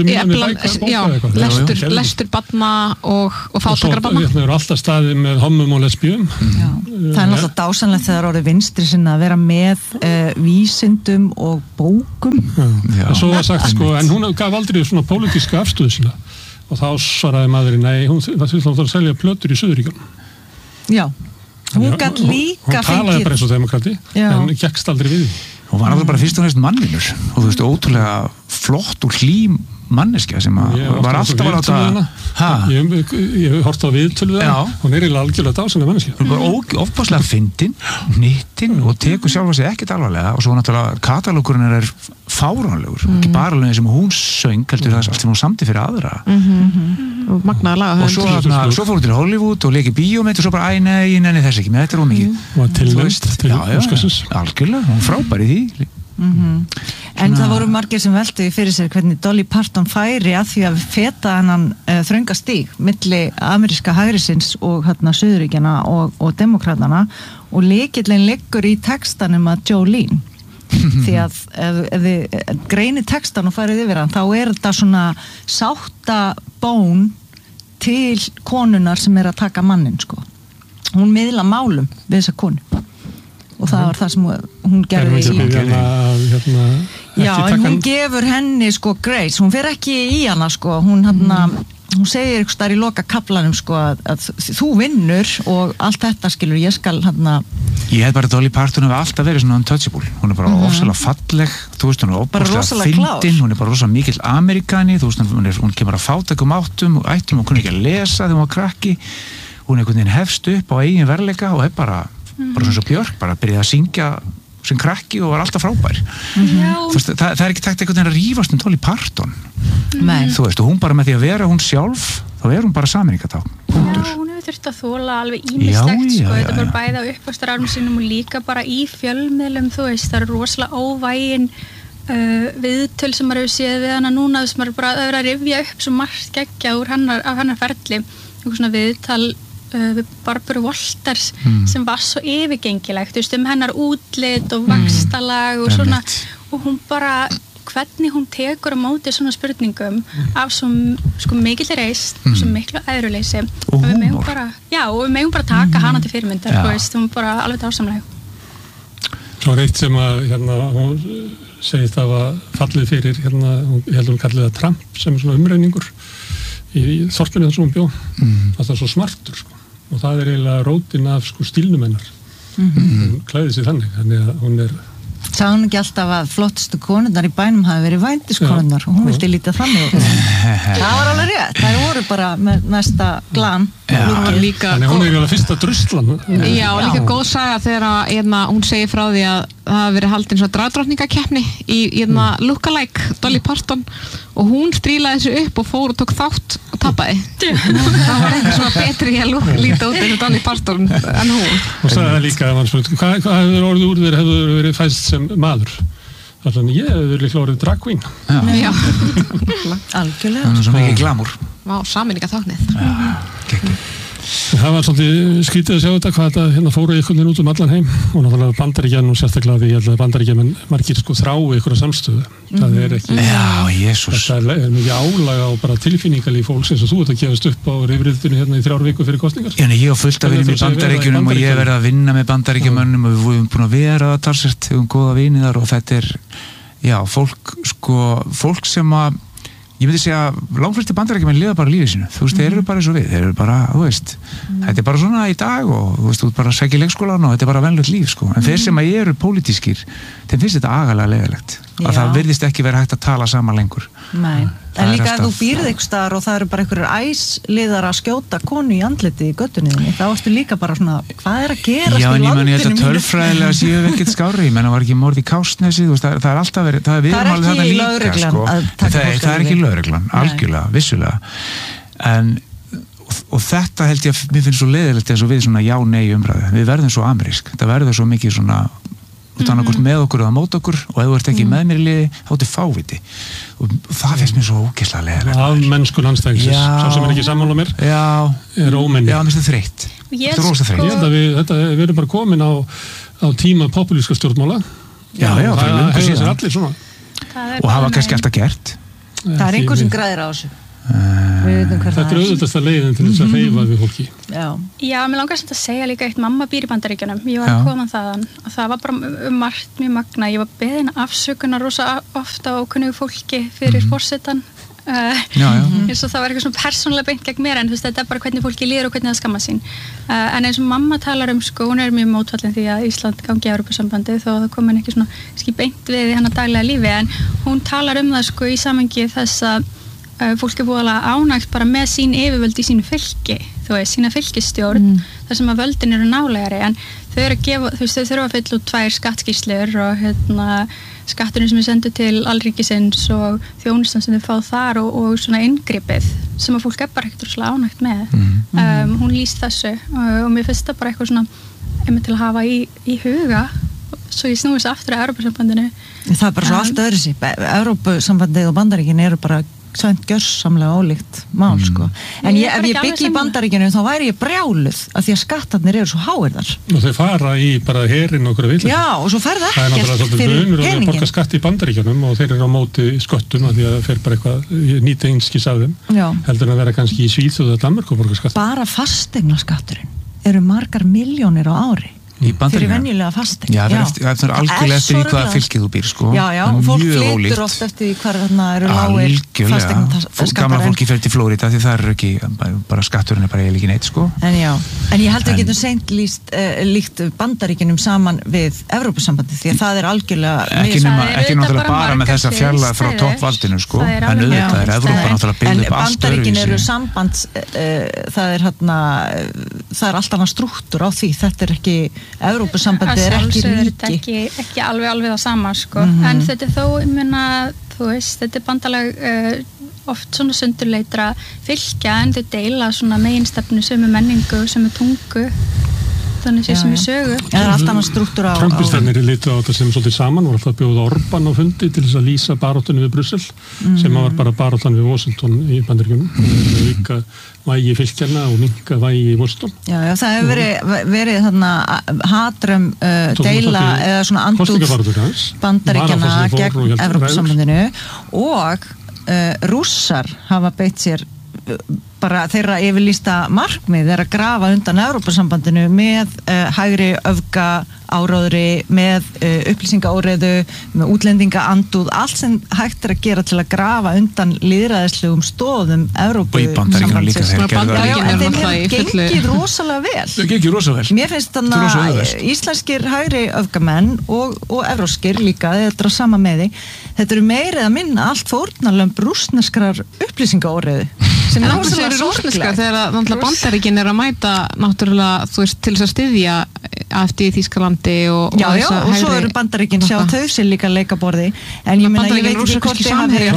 lestur barna og fátækra barna. Við erum alltaf staðið með hommum og lesbíum. Það náttúrulega dásanlegt þegar orðið vinstri sinna að vera með vísindum og bókum. En svo var sagt en hún gaf aldrei svona pólitíska afstöðu sína og þá svaraði maðurinn, nei, hún þurfti að selja plötur í Suðuríkjum. Já, hún gætt líka hún talaði bara eins og demokrati en gekkst aldrei við. Hún var náttúrulega bara fyrst og næst mannvinur og þú veist, ótrúlega flott og hlým manneskja sem var alltaf að láta ég hef hort á viðtölu hún er eiginlega algjörlega dásanlega manneskja hún er bara ofbáslega fyndin, nýttin og tekur sjálfa sig ekkert alvarlega og svo náttúrulega katalókurinn er fáránlegur ekki bara alveg sem hún söng heldur það allt sem hún samti fyrir aðra og magnaði laga og svo fór hún til Hollywood og leikið bíómynd og svo bara, ég nenni þess ekki, með þetta er ómikið og tilnæmst til Óskarsins algjörlega, hún frábær í því En það voru margir sem veltu fyrir sér hvernig Dolly Parton færi að því að feta hennan þrönga stíg milli ameríska hægrisins og Suðuríkjana og demokratana og lykillinn liggur í textanum að Jolene því að ef þið greinir textan og farið yfir hann þá er þetta svona sáttabón til konunar sem er að taka mannin hún miðla málum við þessa konu og það var það sem hún gerði en hún gefur henni grace, hún fer ekki í hana hún segir eitthvað þar í loka kaflanum að þú vinnur og allt þetta skilur, ég skal ég hef bara Dolly Parton hefur alltaf verið svona untouchable, hún er bara ofsalega falleg þú veist, hún er ofsalega fyndin hún er bara rosalega mikill Amerikani þú veist, hún kemur að fátækum ættum og kunni ekki að lesa þegar hún var krakki hún er einhvern veginn hefst upp á eigin verleika og er bara svona svo Björk, bara byrjaði að syngja sem krakki og var alltaf frábær það er ekki takt einhvern veginn að rífast Dolly Parton þú veist, og hún bara með því að vera hún sjálf þá er hún bara sameiningatá hún hefur þurft að þola alveg ýmislegt þetta bara bæða upp á starfum sínum og líka bara í fjölmiðlum þú veist, það er rosalega óvægin viðtöl sem maður hefur séð við hana núna þess að maður bara að vera að rifja upp svo margt geggja af hennar ferli og svona viðtal við Barbara Walters sem var svo yfirgengilegt hennar útlit og vaxtalag og svona og hún bara hvernig hún tekur á móti svona spurningum af svo mikill reisn og svo miklu æðruleysi og við megum bara taka hana til fyrirmyndar hún bara alveg dásamleg Svo er eitt sem að hún segist að fallið fyrir ég held hún kallið það Trump sem er svona umreiningur í þorpinu þar sem hún bjó það er svo smartur og það er eiginlega rótin af stílnum hennar hún klæði sig þannig að hún er Sá hún ekki alltaf að flottustu konurnar í bænum hafi verið vændiskonurnar og hún vildi lítið þannig það var alveg rétt, það voru bara með næsta glam Þannig hún er alveg fyrsta druslan Já, og líka góð saga þegar hún segir frá því að það hafi verið haldin svona dragdrottningakeppni í lookalike Dolly Parton og hún strílaði þessu upp og fór og tók þátt og tapaði það var eitthvað svona betri að líta út eins og Dolly Parton en hún og sagði það líka hvað hefur orðið úr þér hefur verið fæst sem maður þannig ég hefur líklega orðið drag queen Já algjörlega það er svo mikið glamúr sameiningatáknið Það var svolítið skrítið að sjá þetta hvað þetta fóru einhvern veginn út allan heim og náttúrulega Bandaríkjan og sérstaklega því ég held að Bandaríkjamenn margir þrái einhverja samstöðu það er ekki þetta er mikið álaga og bara tilfinningalíf fólks eins og þú ert að gefast upp á rifriðinu í 3 vikur fyrir kosningar Ég á fullt að vinna í Bandaríkjunum og ég verið að vinna með Bandaríkjamönnum og við höfum búin að vera það talsvert, við höfum góða vini þar og þetta er fólk sem að ég myndi segja að langflesti bandaríkjamenn lifa bara lífið sínu, þú veist, þeir eru bara eins og við þeir eru bara, þú veist, þetta er bara svona í dag og þú veist, þú ert bara að segja í leikskólan og þetta er bara venlulegt líf, en þeir sem að eru pólitískir, þeim finnst þetta agalega leiðilegt að það virðist ekki vera hægt að tala saman lengur Nei, en líka að þú býrð ykkur staðar og það eru bara einhverjir æsliðar að skjóta konu í andliti í göttunniðinni, þá varstu líka bara svona, hvað er að gerast í landinu? Já, en ég held að tölfræðilega séu við ekkert skárri, ég menna var ekki morð í Kársnesi, þú veist, það er alltaf verið, það er ekki lögreglan, algjörlega, vissulega, og þetta held ég að mér finnst svo leiðilegt eins og við svona já-nei umræðu, við verðum svo amerísk, þetta verður svo mikið svona út annarkort með okkur eða mót okkur og ef þú ert ekki með mér í liði, þá ertu fáviti og það finnst mér svo ógeðslega leiðilegt af mennskun anstæðingsins, sá sem er ekki sammála mér er ómenni mér finnst það þreytt ég held að við erum bara komin á tíma populíska stjórnmála það hefur sér allir svona og hafa kannski alltaf gert Það einhver sem græðir á þessu. Þetta auðvitaðsta leiðin til þess að hreyfa við fólki. Já, mér langar samt að segja líka eitt, mamma býr í Bandaríkjunum, ég var að koma þaðan og það var bara margt mjög magna, ég var beðin afsökunar rosa ofta á kunnugu fólki fyrir forsetan eins og það var eitthvað svona persónulega beint gegn mér en þú veist, þetta bara hvernig fólki líður og hvernig það skamma sín en eins og mamma talar sko, hún mjög mótfallin því að Ísland gangi í Evrópusambandið þó það kom henni ekki svona beint við í hennar daglega lífi en hún talar það sko í samhengi þess að fólk búið alveg ánægt bara með sín yfirvöld í sínu fylki, þú veist, sína fylkistjórn þar sem að völdin eru nálegari en þau eru að gefa, þú veist, þau þurfa að fylla út 2 skattskýrslur og skatturinn sem er sendur til alríkisins og þjónustan sem þau fá þar og svona inngripið sem að fólk bara ekkert rosalega ánægt með hún lýst þessu og mér finnst það bara eitthvað svona einmitt til að hafa í huga svo ég snúist aftur að Evrópusambandinu Það bara svo allt öðru sí Evrópusambandið og Bandaríkin eru bara svænt gjörsamlega ólíkt mál sko. En ef ég byggi í Bandaríkinu þá væri ég brjáluð af því að skattarnir eru svo háir þar. Og þau fara í bara herinn og okkur að vilja. Já, og svo ferða ekkert fyrir peningin. Það náttúrulega svolítið og þau borga skatt í Bandaríkjunum og þeir eru á móti sköttum af því að fer bara eitthvað nýta einskis af þeim. Heldur en að vera kannski í Svíþjóð eða Danmörk og borga skatt. Bara fasteignaskatturinn eru margar milljónir á ári. Fyrir venjulega fasteign. Já, það er algjörlega eftir í hvaða fylkið þú býr sko. Já, og fólk flytur oft eftir í hvar þarna eru lágir fasteignaskattar. Gamla fólki fer til Flórída því það eru ekki, bara skatturinn bara eiginlega ekki neitt sko. En ég held að við getum seint líkt Bandaríkjunum saman við Evrópusambandið því að það er algjörlega ekki náttúrulega bara með þessa fjarlægð frá toppvaldinu sko. En auðvitað er Evrópa náttúrulega byggð upp allt Bandaríkin eru samband það er allt annað strúktúr á því, þetta er ekki Evrópusambandið er ekki ríki ekki alveg það sama sko. En þetta er þó, ég meina þú veist, þetta er bandalag oft svona sundurleitra fylkja en þau deila svona meginstefnu sem menningu, sem tungu þannig sem sögu Það er allt annað strúktúr á Trumpistennir litu á þetta sem svolítið saman voru alltaf bjóða Orbán á fundi til þess að lýsa baróttunni við Brussel sem var bara baróttan við Washington í Bandaríkjunum líka vægi fylkjarna og minka vægi í Washington Já, það hefur verið þarna hatrum deila eða svona andúð Bandaríkjana gegn Evrópusambandinu og Rússar hafa beitt sér bara þeirra yfirlýsta markmið er að grafa undan Evrópusambandinu með hægri öfga áróðri, með upplýsingaóreiðu, með útlendingaandúð, allt sem hægt er að gera til að grafa undan lýðræðislegum stóðum Evrópusambandsins. En þeim hefur gengið rosalega vel. Það gengið rosalega vel. Mér finnst þannig að íslenskir hægri öfgamenn og evróskir líka, þetta er á sama meði, þetta eru meirið að minna allt fórnarlömb rússneskrar upplýsingaóreiðu. En það er rússneskar þegar Bandaríkin er að mæta náttúrulega, þú veist, til þess að styðja AfD í Þýskalandi og svo eru Bandaríkin sjá þau sér líka leikaborði en ég meina, ég veit ekki hvort þið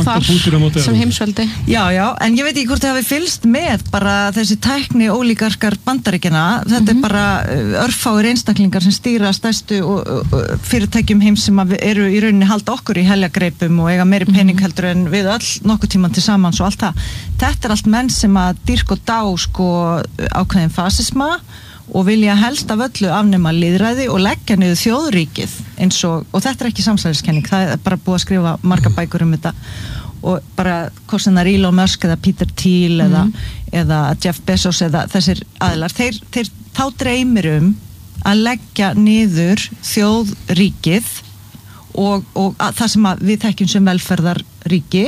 hafi sem heimsveldi en ég veit ekki hvort þið hafi fylgst með bara þessi tækni ólíkarkar Bandaríkina þetta er bara örfáir einstaklingar sem stýra stærstu fyrirtækjum heims sem eru í rauninni halda okkur í heljargreipum og eiga meiri pening heldur en við öll nokkuð tíman til samans og allt það þetta er allt menn sem að dýrka og dá sko ákveðin fasisma og vilja helst af öllu afnema lýðræði og leggja niður þjóðríkið og þetta er ekki samsæriskenning, það er bara búið að skrifa marga bækur þetta og bara hvort sem það er Elon Musk eða Peter Thiel eða Jeff Bezos eða þessir aðilar, þá dreymir að leggja niður þjóðríkið og það sem við þekkjum sem velferðarríki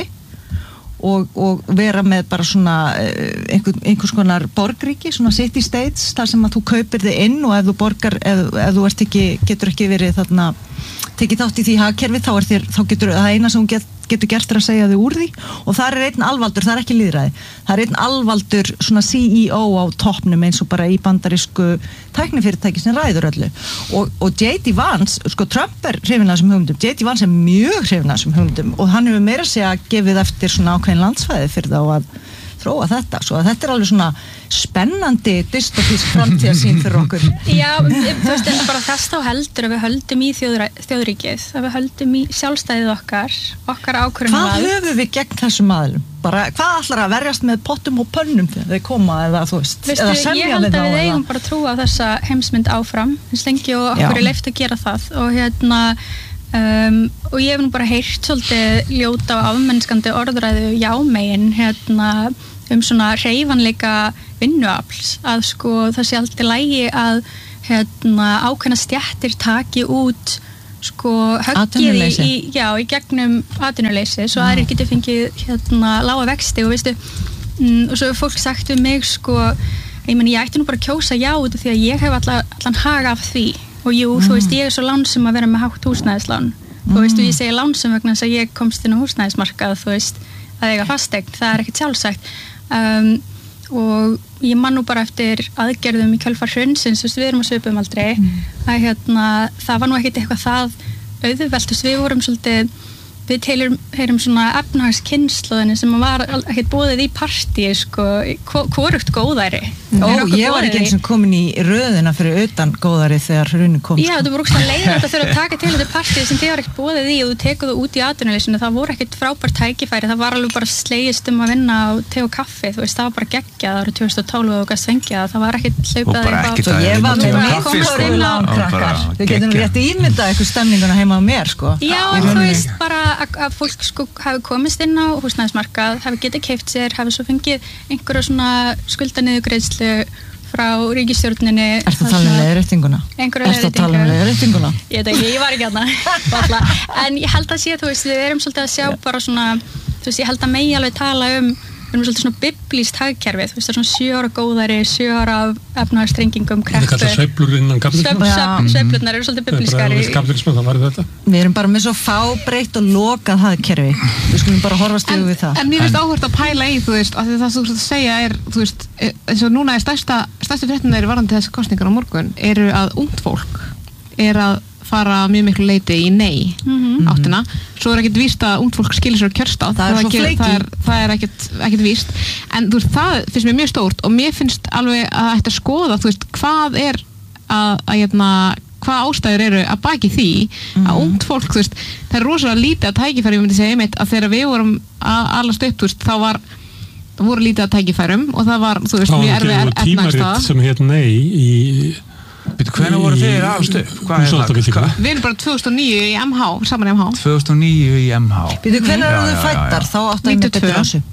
og vera með bara svona einhvers konar borgríki, svona city states þar sem að þú kaupir þig inn og ef þú borgar, ef þú getur ekki verið þarna, tekið þátt í því hagkerfi þá getur það eina sem hún getur gert að segja þig úr því og það er einn alvaldur, það er ekki lýðræði það er einn alvaldur svona CEO á toppnum eins og bara í bandarísku tæknifyrirtæki sem ræður öllu og J.D. Vance, sko Trump er hrifinn af þessum hugmyndum, J.D. Vance er mjög hrifinn af þessum hugmyndum og hann hefur meira að segja gefið eftir svona ákveðin landsvæði fyrir þá að þróa þetta, svo að þetta er alveg svona spennandi dystopísk framtíðarsýn fyrir okkur. Já, þú veist, en bara þess þá heldur að við höldum í þjóðríkið, að við höldum í sjálfstæðið okkar ákvörðunarvald. Hvað höfum við gegn þessum aðilum? Bara, hvað ætlar að verjast með pottum og pönnum þegar þeir koma eða þú veist? Veistu, ég held að við eigum bara að trúa á þessa heimsmynd áfram, eins lengi og okkur er leyft að gera það og og ég hef nú bara heyrt svolítið ljóta og afmennskandi orðræðu jámegin svona hreyfanleika vinnuafls að sko það sé alltaf lægi að ákveðna stéttir taki út sko höggið í gegnum atvinnuleysi svo aðrir getur fengið lága vexti og veistu og svo hefur fólk sagt við mig sko ég ætti nú bara að kjósa já út af því að ég hef allan hag af því og jú, þú veist, ég svo lánsum að vera með hátt húsnæðislán þú veist, og ég segi lánsum vegna þess að ég komst inn á húsnæðismarkað þú veist, að eiga fasteign, það ekkert sjálfsagt og ég man nú bara eftir aðgerðum í kjölfar hrunsins, þú veist, við erum á svipum aldrei að það var nú ekkert eitthvað það auðvelt, þú veist, við vorum svolítið við heyrum svona efnahagskynslóðinni sem var ekkert boðið í partíi sko, hvorugt góðæri ég var ekki eins og komin í röðina fyrir utan góðæri þegar hrunið kom já, þú voru ógeðslega leiðir þetta þurfa að taka til þetta partíi sem þið var ekkert boðið í og þú tekur það út í atvinnuleysinu, það voru ekkert frábært tækifæri, það var alveg bara slegist að vinna á te og kaffi, þú veist, það var bara geggjað það árið 2012 og gæst svengja það var ekkert hlaupað ég var með lánkrakkar þau getum rétt ímyndað eitthvað stemninguna heima á mér sko. Já, þú veist bara að fólk sko hafi komist inn á húsnæðismarkað, hafi getið keypt sér, hafi svo fengið einhverja svona skuldaniðurgreiðslu frá ríkisstjórninni. Ertu að tala um leiðréttinguna? Einhverja leiðréttinguna? Ég veit ekki, ég var ekki þarna. En ég held að sé, þú veist, við erum svolítið að sjá bara svona, þú veist, ég held að megi alveg tala við erum svolítið svona biblískt hagkerfi, þú veist, það er svona 7 ára góðæri, 7 ára af efnahagsstrengingum, kreppu. Þetta kallar sveiflur innan kapitalisma. Sveiflurnar eru svolítið biblískari. Kapitalisma, það var þetta. Við erum bara með svo fábreytt og lokað hagkerfi. Við skulum bara horfast yfir við það. En mér finnst áhugavert að pæla í, þú veist, að það þú ert að segja þú veist, eins og núna stærstu fréttirnar varðandi þessi kosningar á morgun eru að ungt fólk að fara mjög miklu leyti í nei áttina, svo ekkert víst að ungt fólk skilir sér kjörstað, það er ekkert víst, en þú veist, það finnst mér mjög stórt og mér finnst alveg að þetta skoða, þú veist, hvað er hvað ástæður eru að baki því að ungt fólk, þú veist, það er rosalega lítið að tækifæri, ég myndi segja einmitt að þegar við vorum að alast upp, þú veist, þá voru lítið að tækifærum og það var, þú veist, mjög erfið efnahagsstaða. Sem heit nei í Hvernig voru þið alast upp? Við erum bara 2009 í MH, saman í MH. 2009 í MH. Hvernig eru þið fættar? Þá átti ég með betur á þessu.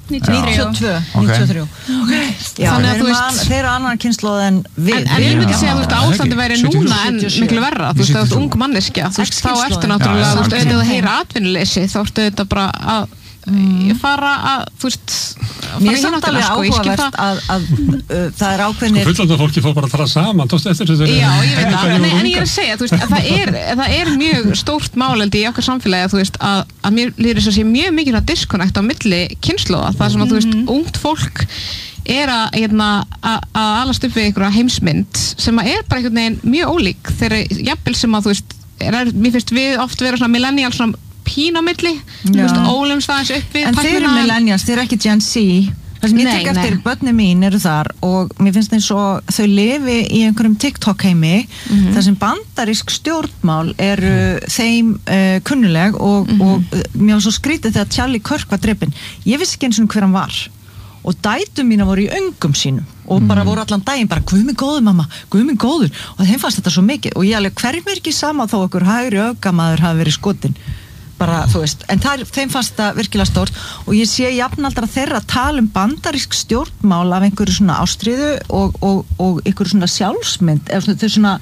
92. Þannig að þú veist, þeir eru annan kynslóð en við. En ég myndi segja að ástandi væri núna en miklu verra. Þú veist, það er ung manneskja. Þú veist, þá ertu náttúrulega, þú veist, auðvitað að heyra atvinnuleysi, þá ertu auðvitað bara að fara að, þú veist, mér er samt alveg áhugavert að það er ákveðnir fullorðna fólki fór bara að tala saman já, ég veit það, en ég er að segja þú veist, að það er mjög stórt máleldi í okkar samfélagi, þú veist, að mér líður þess að sé mjög mikið disconnect á milli kynslóða, það sem að, þú veist, ungt fólk er að alast upp við einhverja heimsmynd sem að er bara einhvern veginn mjög ólík þegar jafnvel sem að, þú veist, mér finnst við oft vera svona millennial svona pín á milli, þú veist, ólumst aðeins upp við. En þeir eru millennials, þeir eru ekki Gen Z. Það sem ég tek eftir, börnin mín eru þar og mér finnst eins og þau lifi í einhverjum TikTok heimi þar sem bandarísk stjórnmál eru þeim kunnuleg og mér var svo skrítið þegar Charlie Kirk var drepinn. Ég vissi ekki eins og hver hann var og dætur mína voru í öngum sínum og bara voru allan daginn bara Guð minn góður mamma, Guð minn góður og þeim fannst þetta svo mikið og ég alveg hverjum er ekki sama þó okkur hægri öfgamaður hafi verið skotinn bara, þú veist, en þeim fannst það virkilega stórt og ég sé jafnaldra þeirra að tala um bandarísk stjórnmál af einhverju svona ástríðu og einhverju svona sjálfsmynd eða þau svona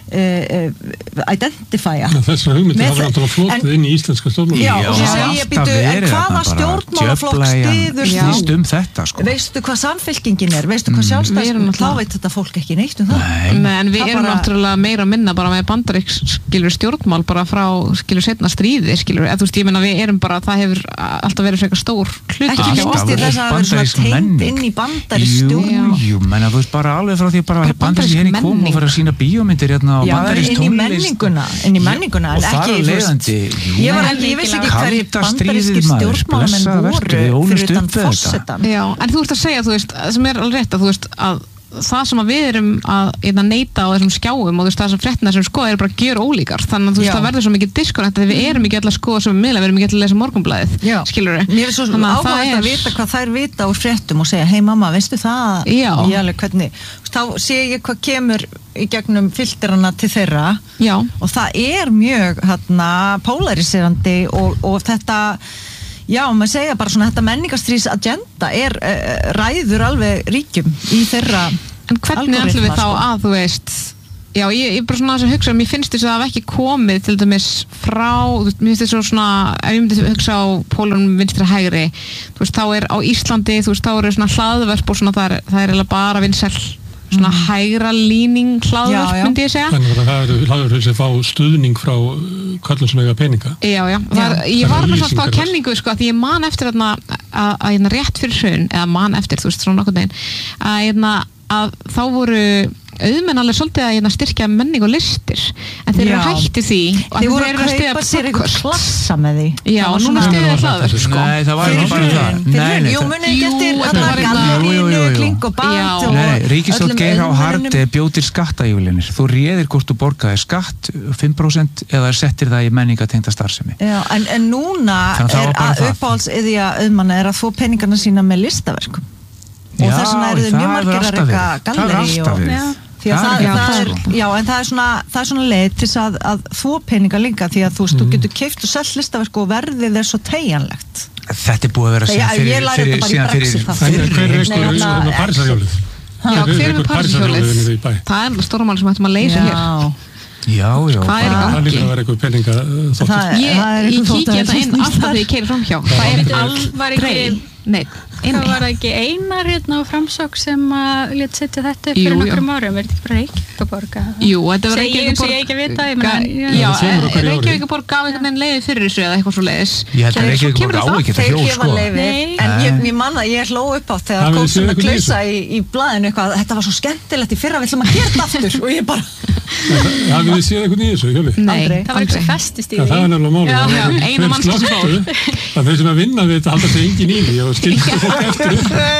identifya þessar hugmyndir hafa náttúrulega flótið inn í íslenska stjórnmál og svo segi ég býtu hvaða stjórnmálaflokk styður þetta, sko. Veistu hvað samfylkingin er, veistu hvað sjálfstæðs þá veit þetta fólk ekki neitt um það en við erum náttúrulega meira að minna bara með bandarísk skilur stjórnmál bara frá skilur setna stríði skilur, eða þú veist ég menna við erum bara það hefur alltaf verið frekar stór hlut ekki minnst í þess að vera svona tengt inn í bandarísk stjórnmál þú veist bara alveg frá því bara bandarísk henni kom og fara að sína bíómyndir já, inn í menninguna en ekki, þú veist ég vissi ekki hverju bandarískir stjórnmálamenn voru fyrir utan fossetan já, en þú ert að segja, þú veist, sem er alveg rétt að þú veist að það sem við erum að neita á þessum skjáum og það sem fréttina sem skoða bara gjör ólíkar, þannig að það verður svo mikið disconnect að við erum ekki alltaf að skoða sem miðla, við erum ekki alltaf að lesa Morgunblaðið, skilurðu. Mér er svo áhugavert að vita hvað þær vita úr fréttum og segja, hei mamma, veistu það? Já. Alveg, hvernig, þá sé ég hvað kemur í gegnum filterana til þeirra. Já. Og það er mjög polariserandi og þetta. Já, maður segja bara svona þetta menningarstríðs agenda ræður alveg ríkjum í þeirra en hvernig ætlum við þá að, þú veist já, ég bara svona að hugsa mér finnst þess að það hef ekki komið til dæmis frá, mér finnst þess svona ef ég myndi hugsa á pólunum vinstri hægri, þú veist, þá á Íslandi þú veist, þá svona hlaðverf og svona það er eiginlega bara vinsæl svona hægra líning hlaðverf myndi ég segja. Þannig að það eru hlaðverf sem fá stuðning frá köllum sem eiga peninga. Já. Ég var með svona á kenningu sko, að ég man eftir að rétt fyrir hrun, eða man eftir, þú veist, svona nokkurn veginn, að þá voru auðmenn alveg svolítið að styrkja menning og listir en þeir eru hætti því og þeir voru að kaupa sér eitthvað klassa með því já, og núna stiðið það hlaður sko. Nei, það var ekki bara það Jú, muni getur Gallerínu, Kling og Bát Nei, Ríkisstjórn Geir H. Haarde bjó til skattaívilnir þú réðir hvort þú borgaði skatt 5% eða settir það í menningatengda starfsemi en núna uppáhaldsiðja auðmanna að få peningarna sína með listaverkum og þess vegna eru þau mjög margir að reka gallerí en það er svona leið til að þú peninga líka því að þú getur keypt og selt listaverk og verðið svo teygjanlegt þetta búið að vera síðan fyrir Parísarhjólið hver er Parísarhjólið? Það er stórmál sem hættum að leysa hér Já. Hvað er í gangi? Það líka að vera eitthvað peninga þóttur. Ég kíkja þetta inn alltaf þegar ég keyri framhjá. Það er aldrei. Nei, það var ekki Einar hérna á Framsókn sem að lét setja þetta upp fyrir nokkrum árum, er þetta bara Reykjavíkurborg? Jú, þetta var Reykjavíkurborg. Ég ekki vita, Reykjavíkurborg gaf einhvern veginn leyfi fyrir þessu eða eitthvað svo leiðis. Ég held að Reykjavíkurborg á ekki þetta hjól sko. En ég man að ég hló upp á þegar kom svona klausa í blaðinu eitthvað, þetta var svo skemmtilegt í fyrra, við ætlum að gera þetta aftur og ég bara Hafið þið séð eitthvað í þessu, hjóli? Nei, það var eitthvað festist í því. Það er nefnilega málið. Einu mannskap sem fór. Það þeir sem að vinna við þetta halda sig engin í því og skilja fólk eftir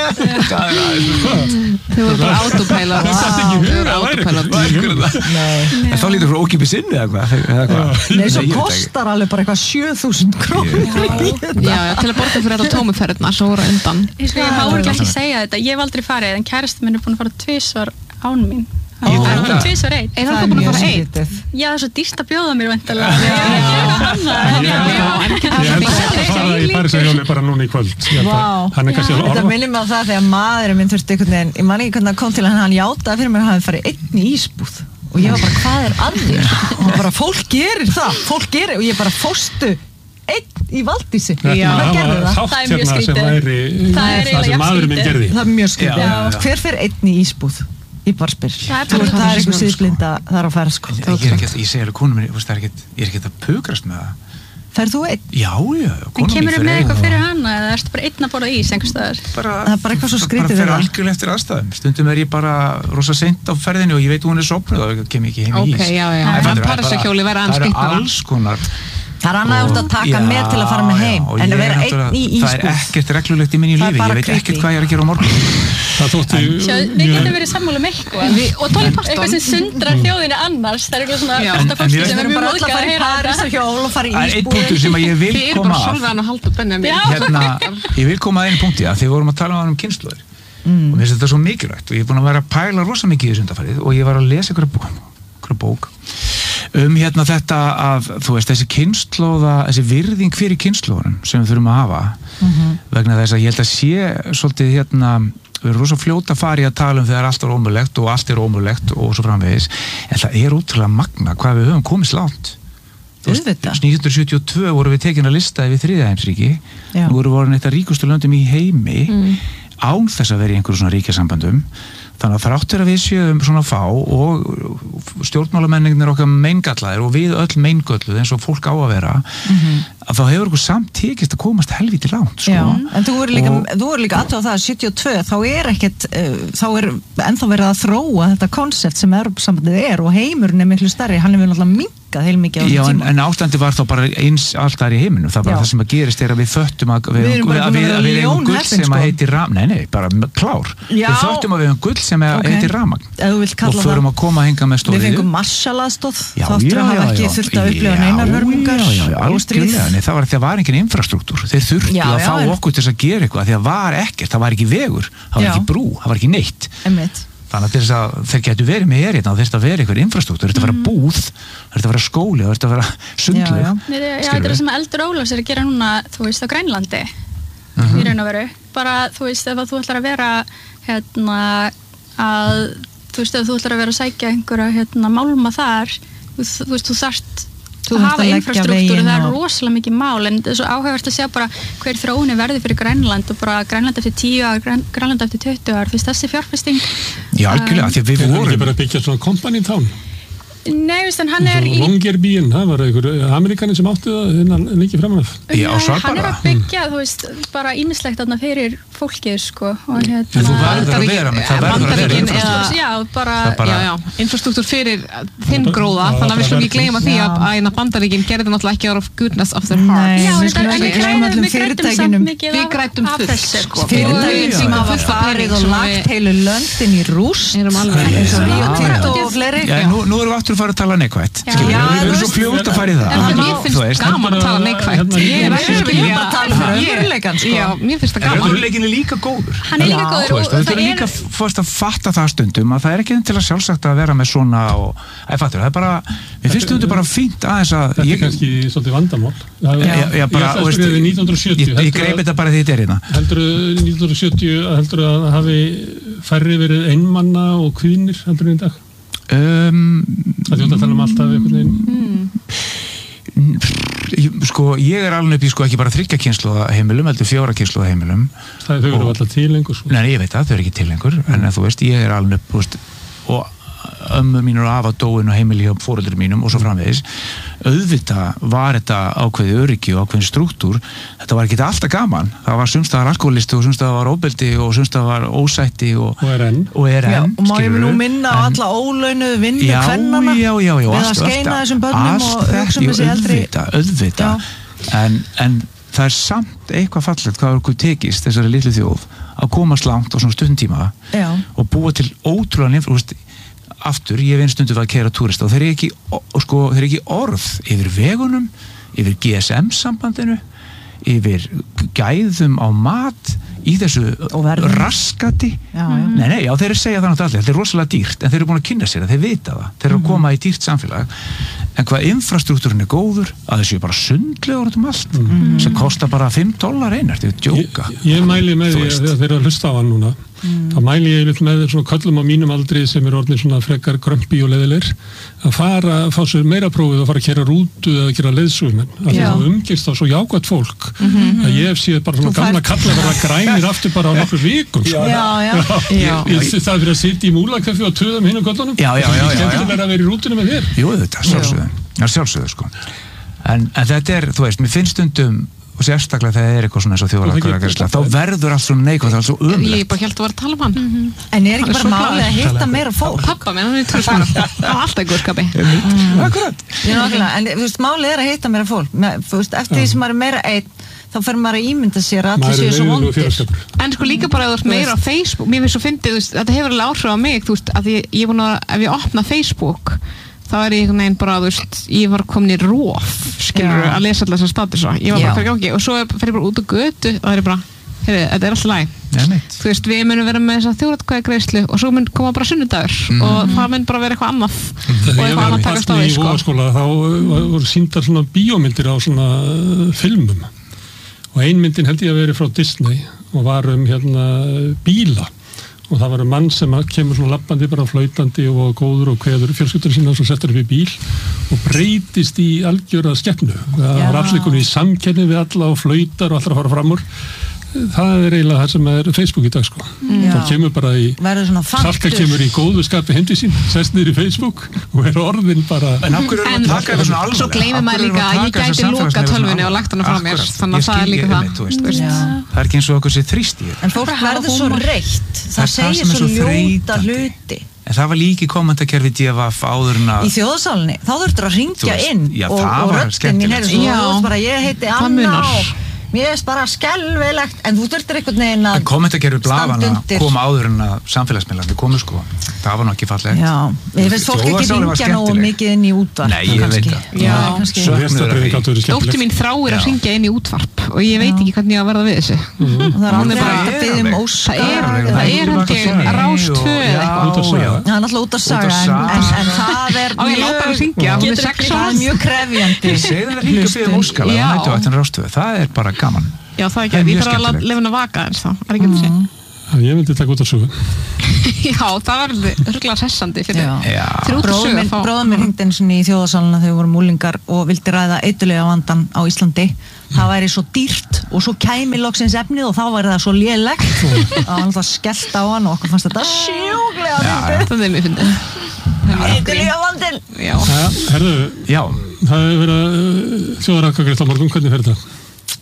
Þau voru bara autopilot. En þá lítur frá ókipis inn eða hvað? Nei, svo kostar alveg bara eitthvað 7.000 krónur. Já, til að borga fyrir þetta tómuferðina svo voru undan. Ég má ekki segja þetta, ég hef aldrei farið en kærasti minn er búin að fara 2 svar án mín. Er það búin að fara 1? Já, það er svo dýrt að bjóða mér vendalega. Ég held að fara í Parísarhjóli bara núna í kvöld. Hann er kannski að orða. Þetta minnir mig á það þegar maðurinn minn þurfti einhvern veginn, ég man ekki hvernig það kom til hann játaði fyrir mér að hann farið einn í ísbúð og ég var bara, hvað er að þér? Og hann bara, fólk gerir það, og ég bara fóstu einn í Valdísi. Það gerði það. Það er mjög skrítið. Það sem maðurinn minn gerði. Það er mjög skrítið. Hver fer einn í ísbúð? Ég bara spyr. Það er eitthvað síðblinda þar á ferð sko. Ég segi alveg konum minni, ég er ekki að pukrast með það. Ferð þú einn? Já. En kemur þau með eitthvað fyrir hana eða erstu bara einn að borða ís einhvers staðar? Það er bara eitthvað svo skrítið við það. Bara fyrir algjörlega eftir aðstæðum. Stundum er ég bara rosa seint á ferðinni og ég veit hún er sopnuð og kem ekki heim í ís. Ok, já. En Parísarhjóli verða aðeins skrítið. Það eru alls konar. Það er annað að taka með til að fara með heim en að vera einn í ísbúð. Það er ekkert reglulegt í minni lífi, ég veit ekkert hvað ég er að gera á morgun. Það þótti við getum verið sammála um eitthvað sem sundrar þjóðinni annars. Það er eitthvað svona alltaf fólki sem er mjög móðgæð að heyra Parísarhjól og fara í ísbúð. Það er einn punktur sem ég vil koma að ég vil koma að einu punkti að þið vorum að tala um kynslóðir og mér finnst þetta svo mikilvægt og ég er búin að vera að pæla rosa mikið í þessu undanfarið og ég var að lesa einhverja bók þetta að þú veist þessi virðing fyrir kynslóðunum sem við þurfum að hafa vegna þess að ég held að sé svolítið við erum rosa fljóta að fara í að tala þegar allt er ómögulegt og allt er ómögulegt og svo framvegis en það er útrúlega magna hvað við höfum komist langt 1972 voru við tekin að lista yfir þriðja heimsríki nú voru voru eitt af ríkustu löndum í heimi án þess að vera í einhverjum svona ríkjasambandum þannig að þrátt er að við séum svona fá og stjórnmálamenningin okkar meingallaðir og við öll meingölluð eins og fólk á að vera að þá hefur okkur samt tekist að komast helvíti langt sko. Já, en þú er líka aðtöða það að 72 þá er ennþá verið að þróa þetta konsept sem Evrópusambandið og heimurinn er miklu stærri, hann er náttúrulega minnkað heilmikið á þessum tíma. En ástandi var þá bara eins alltaf í heiminum, það bara það sem að gerist að við föttum að við eigum gull sem að heitir nei, bara klár við föttum að við eigum gull sem heitir rafmagn og förum að koma að hinga með stóriðju. Við fengum marsalaðstóð þáttur að hafa ekki þurft að upplifa neinar hörmungar og stríð. Það var því að var engin infrastruktúr, þeir þurftu að fá okkur til að gera eitthvað því að var ekkert, það var ekki vegur, það var ekki brú, það var ekki neitt. Þannig að til þess að þeir getur verið með hérna og þess að vera eitthvað infrastruktúr, þetta að vera búð, þetta að vera skóli og þetta að vera sundlaug. Já, þetta er sem Eldur Ólafs er að gera núna, þú veist, á Grænlandi í raun og veru. Bara, þú veist, ef þú ætlar að vera þú veist, ef þú ætlar að vera að sækja einhverja málma þar, þú veist, þú þarft að hafa infrastruktúru, það er rosalega mikið mál en það er svo áhugavert að sjá bara hver þróunin verði fyrir Grænland og bara Grænland eftir 10 ár, Grænland eftir 20 ár, þú veist, þessi fjárfesting. Já, algjörlega, því að við vorum ekki bara að byggja svona company town. Nei, veist, hann er í Longyearbyen, það var einhver Amerikanin sem átti það lengi framan af. Hann er að byggja, þú veist, bara ýmislegt þarna fyrir fólkið, sko. Og þú verður að vera með, það verður að vera infrastruktúr. Já, bara infrastruktúr fyrir þinn gróða, þannig að við slum ekki gleyma því að Bandaríkin gerði náttúrulega ekki out of goodness of their hearts. Já, við grætum fullt, sko. Fyrirtækin sem hafa farið og lagt heilu löndin í rúst, eins og Rio Tinto og fleiri. Nú erum við aftur að fara að tala neikvætt. Við erum svo fljótt að fara í það. En mér finnst gaman að tala neikvætt. Ég er ekki að vilja að tala fyrir öðruleikann, sko. Já, mér finnst það gaman. Öðruleikin er líka góður. Hann er líka góður og það er líka fórst að fatta það stundum að það er ekki til að sjálfsagt að vera með svona og það er bara, við finnst stundum bara fínt aðeins að þetta er kannski svolítið vandamál. Já, bara, ég greip þetta bara því þetta er hérna. Heldur 1970 að hafi færri verið einmanna og kvinir heldur en í dag? Það þjótt að tala alltaf einhvern veginn. Sko, ég er alveg upp í ekki bara 3 kynslóða heimilum, heldur 4 kynslóða heimilum. Þau eru alltaf til lengur. Nei, ég veit það, þau eru ekki til lengur, en þú veist, ég er alveg upp, og ömmur mínur og afa dóin og heimili hjá foreldrum mínum og svo framvegis. Auðvitað var þetta ákveðið öryggi og ákveðin strúktúr. Þetta var ekki alltaf gaman. Það var sumstaðar alkoholisti og sumstaðar var óbeldi og sumstaðar var ósætti og er enn. Og má ég nú minna á alla ólaunuðu vinnu kvennana við að skeina þessum börnum og hugsa þessi eldri. Auðvitað. En það er samt eitthvað fallegt hvað okkur tekist þessari litlu þjóð að komast langt á svona stundum tíma og búa til ótrúlega infrastruktúr. Aftur, ég veit stundum að keyra túrista og þeir eru ekki orð yfir vegunum, yfir GSM-sambandinu, yfir gæðum á mat í þessu raskati. Nei, þeir eru segja þannig allir, þetta er rosalega dýrt, en þeir eru búin að kynna sér það, þeir vita það, þeir eru að koma í dýrt samfélag, en hvað infrastruktúrin er góður, að þessu bara sundlegur út allt, sem kostar bara $5 einar, þetta er djóka. Ég mæli með því að þeir eru að hlusta á hann núna, þá mæli ég með svona köllum á mínum aldri sem eru orðnir svona frekar grömpi og leiðilegir að fá sér meira prófið og fara að keyra rútu eða að gera leiðsögumenn að það umgist á svo jákvætt fólk að ég hef séð bara svona gamla kalla verða grænir aftur bara á nokkur vikum sko. Það fyrir að sitja í múlakaffi og töða með hinum köllunum skemmtilega verða að vera í rútunum með þér. Jú, þetta sjálfsögðu sko. En þetta er, þú veist, mér finnst stundum og sérstaklega þegar það er eitthvað svona eins og þjóðarleikara þá verður allt svona neikvægt, allt svo umlegt. Ég bara held að vera að tala um hann. En er ekki bara málið að hitta meira fólk? Pappa minn, hann er trúsmæður. Það var alltaf í góðskapi. Akkurat. En þú veist, málið er að hitta meira fólk. Eftir því sem maður er meira einn, þá fer maður að ímynda sér að allir séu svo vondir. En sko líka bara að þú ert meira á Facebook, mér finnst svo fyndið, þetta hefur alveg áhrif á mig, þú veist, að ég búin að ef ég opna Facebook þá er ég einhvern veginn bara, þú veist, ég var komin í rof, skilur, að lesa alltaf þessar statusa. Ég var bara hverja gangi og svo fer ég bara út á götu og það er bara, heyrðu, þetta er alltaf læg. Þú veist, við munum vera með þessa þjóðaratkvæðagreiðslu og svo mun koma bara sunnudagur og það mun bara vera eitthvað annað og eitthvað annað takast á því, sko. Þegar ég var í Vogaskóla þá voru sýndar svona bíómyndir á svona filmum og ein myndin held ég að veri frá Disney og var bíla. Og það var mann sem kemur svona labbandi bara flautandi og góður og kveður fjölskyldur sína og svo settur upp í bíl og breytist í algjöra skepnu. Það var allir konið í samkenni við alla og flautar og allir að fara fram úr. Það er eiginlega það sem er Facebook í dag sko. Það kemur bara í Salka kemur í góðu skapi hendi sín, sest niður í Facebook og er orðin bara En svo gleymir maður líka að ég gæti loka tölvunni og lagt hana frá mér þannig að það er líka það. Það er ekki eins og okkur sé þrýst í En fólk verður svo reitt, það segir svo ljóta hluti En það var líki kommentakerfi DFF áður en að... Í þjóðasálinni, þá þurftur að hringja inn og röddinn mín heyrðu svo, þú veist bara, ég heiti Anna og mér er bara skelvilegt, en þú þurftir einhvern veginn að... En kommentakerfi blafana kom áður en að samfélagsmiðlarnir komu sko, það var nú ekki fallegt. Já, ég finnst fólk ekki hringja nógu mikið inn í útvarp. Nei, ég veit það. Dóttir mín þráir að hringja inn í útvarp og ég veit ekki hvernig ég að verða við þessu. Það er aldrei að biðja Óskar. Það er held ég Rás 2 eða eitthvað. Það er náttúrulega út að saga, en það er mjög krefjandi. Ég segi það að hringja biðja Óskar, það er bara gaman. Já, það er ekki, ég þarf að lifa að vaka þess þá, er ekki að segja. Ég myndi taka út af sögu. Já, það var örgulega sessandi fyrir Bróðum mér hringdi eins og í þjóðasalina þegar við vorum úlingar og vildi ræða eitulega vandan á Íslandi. Það væri svo dýrt og svo kæmi loksins efnið og þá væri það svo lélegt. Það var náttúrulega skellt á hann og okkur fannst þetta sjúklega fyndið. Það er mjög fyndið. Eitulega vandin. Herðu, það hefur verið þjóðaratkvæðagreiðsla á morgun, hvernig fer þetta?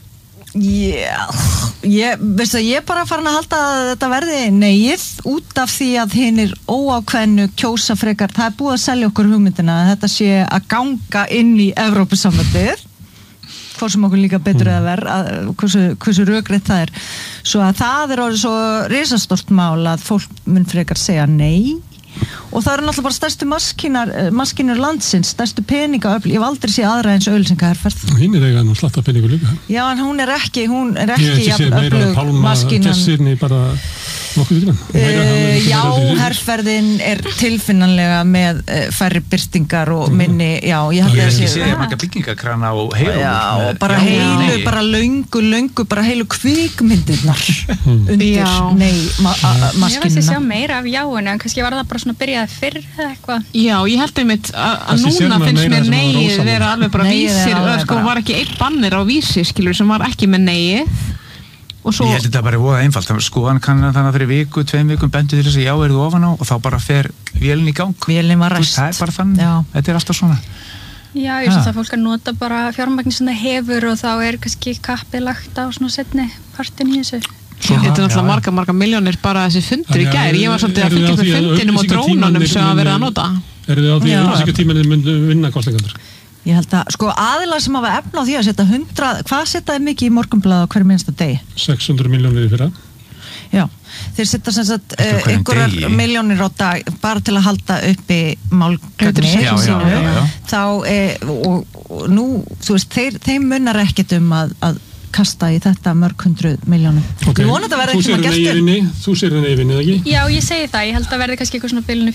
Veistu að ég bara farin að halda að þetta verði negið út af því að hinir óákveðnu kjósa frekar, það er búið að selja okkur hugmyndina að þetta sé að ganga inn í Evrópusambandið hvort sem okkur líka betur eða verð hversu rökrétt það er svo að það er orðið svo risastórt mál að fólk mun frekar segja nei og það eru náttúrulega bara stærstu maskínur landsins, stærstu peningaöfl ég hef aldrei séð aðra eins auglýsingaherferð Hinn er eiga nú slatta peningu líka Já, en hún er ekki Ég sé meira Pálma Gessinni bara nokkuð fyrir Já, herferðin er tilfinnanlega með færri birtingar og minni, já, ég held að sé marga byggingakrana og heilu Já, og bara heilu, bara löngu bara heilu kvikmyndirnar undir, maskínuna Ég veist að sjá meira af jáinu, en kannski var það bara svona byrjað fyrr eða eitthvað Já, ég held einmitt að núna finnst mér neið vera alveg bara vísir, sko var ekki einn bannir á vísi, skilur, sem var ekki með neið Svo... Ég held þetta bara voða einfalt, skoðan kann þannig að fyrir viku, 2 vikum bendu til þess að já, eru þú ofan á og þá bara fer vélinn í gang. Vélinn var ræst. Það er bara þannig, þetta er alltaf svona. Já, ég finnst að fólk að nota bara fjármagn sem það hefur og þá er kannski kappið lagt á svona setni partin í þessu. Þetta er náttúrulega marga milljónir bara þessi fundur í gær. Ég var svolítið að fylgja fyrir fundinum og drónunum sem að vera að nota. Eru þið á því að auglýsingatímanir myndu vinna kosningarnar? Ég held að, sko, aðilar sem hafa efna á því að setja 100, hvað setjaði mikið í Morgunblaðið á hverju minnsta degi? 600 milljónir í fyrra. Já, þeir setja sem sagt einhverjar milljónir á dag bara til að halda uppi málgagni sínu. Þá, og nú, þú veist, þeim munar ekkert að kasta í þetta mörg 100 milljónum. Ég vona að það verði ekki að gert Þú sér það neyvinni, eða ekki? Já, ég segi það. Ég held að verði kannski eitthvað svona bilinu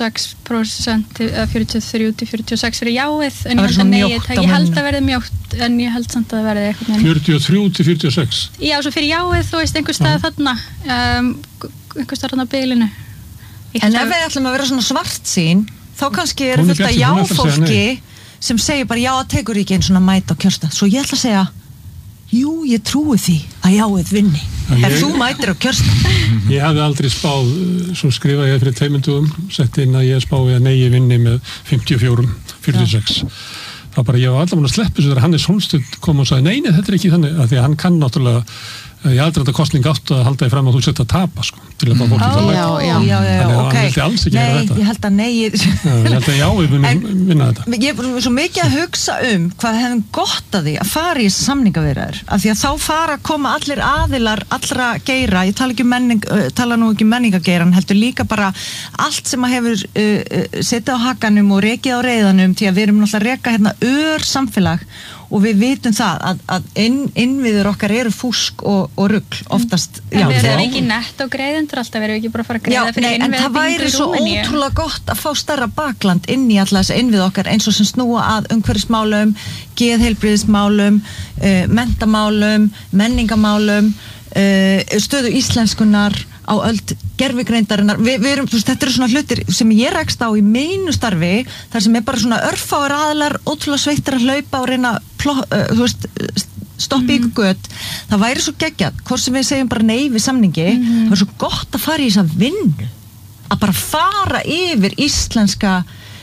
46%, 43-46 fyrir jáið, en ég held að neyið, ég held að verði mjótt, en ég held samt að það verði eitthvað 43-46? Já, svo fyrir jáið, þú veist, einhver stað þarna, einhver stað þarna bilinu. En ef við ætlum að vera svona svartsýn, þá kannski er fullt að jáfólki sem segir bara já, tekur ekki einn svona mæt á kjörstað. Svo ég ætla að segja jú, ég trúi því að jáið vinni ef þú mætir á kjörstað Ég hafði aldrei spáð, svo skrifaði ég fyrir 2 dögum, sett inn að ég spáði að nei vinni með 54-46 þá bara ég var allavega að sleppa þessu þegar Hannes Hólmstedt kom og sagði nei, þetta er ekki þannig, af því að hann kann náttúrulega ég aðdraðanda kostning átt að halda því fram að þú setja að tapa sko, til að fá fólk til að læta þannig að hann vildi alls ekki gera þetta ég held að ég held að ég vinna þetta ég er svo mikið að hugsa hvað hefum gott að því að fara í samningaviðræður af því að þá fara að koma allir aðilar allra geira, ég tala nú ekki menningageiran, heldur líka bara allt sem að hefur setið á hakanum og rekið á reiðanum því að við erum náttúrulega að reka hérna samfélag og við vitum það að innviður okkar eru fúsk og rugl oftast. En við erum ekki nett og greiðendur alltaf, við erum ekki bara að fara að greiða fyrir innviðbyggingu í Rúmeníu. En það væri svo ótrúlega gott að fá stærra bakland inn í alla þessa innvið okkar eins og sem snúa að umhverfismálum, geðheilbrigðismálum, menntamálum, menningamálum, stöðu íslenskunar á öld gervigreindarinnar við erum, þú veist, þetta eru svona hlutir sem ég rekst á í mínu starfi þar sem er bara svona örfáir aðilar ótrúlega sveittir að hlaupa og reyna þú veist, stoppa ykkur gött það væri svo geggjað, hvort sem við segjum bara nei við samningi, það er svo gott að fara í þessa vinnu að bara fara yfir íslenska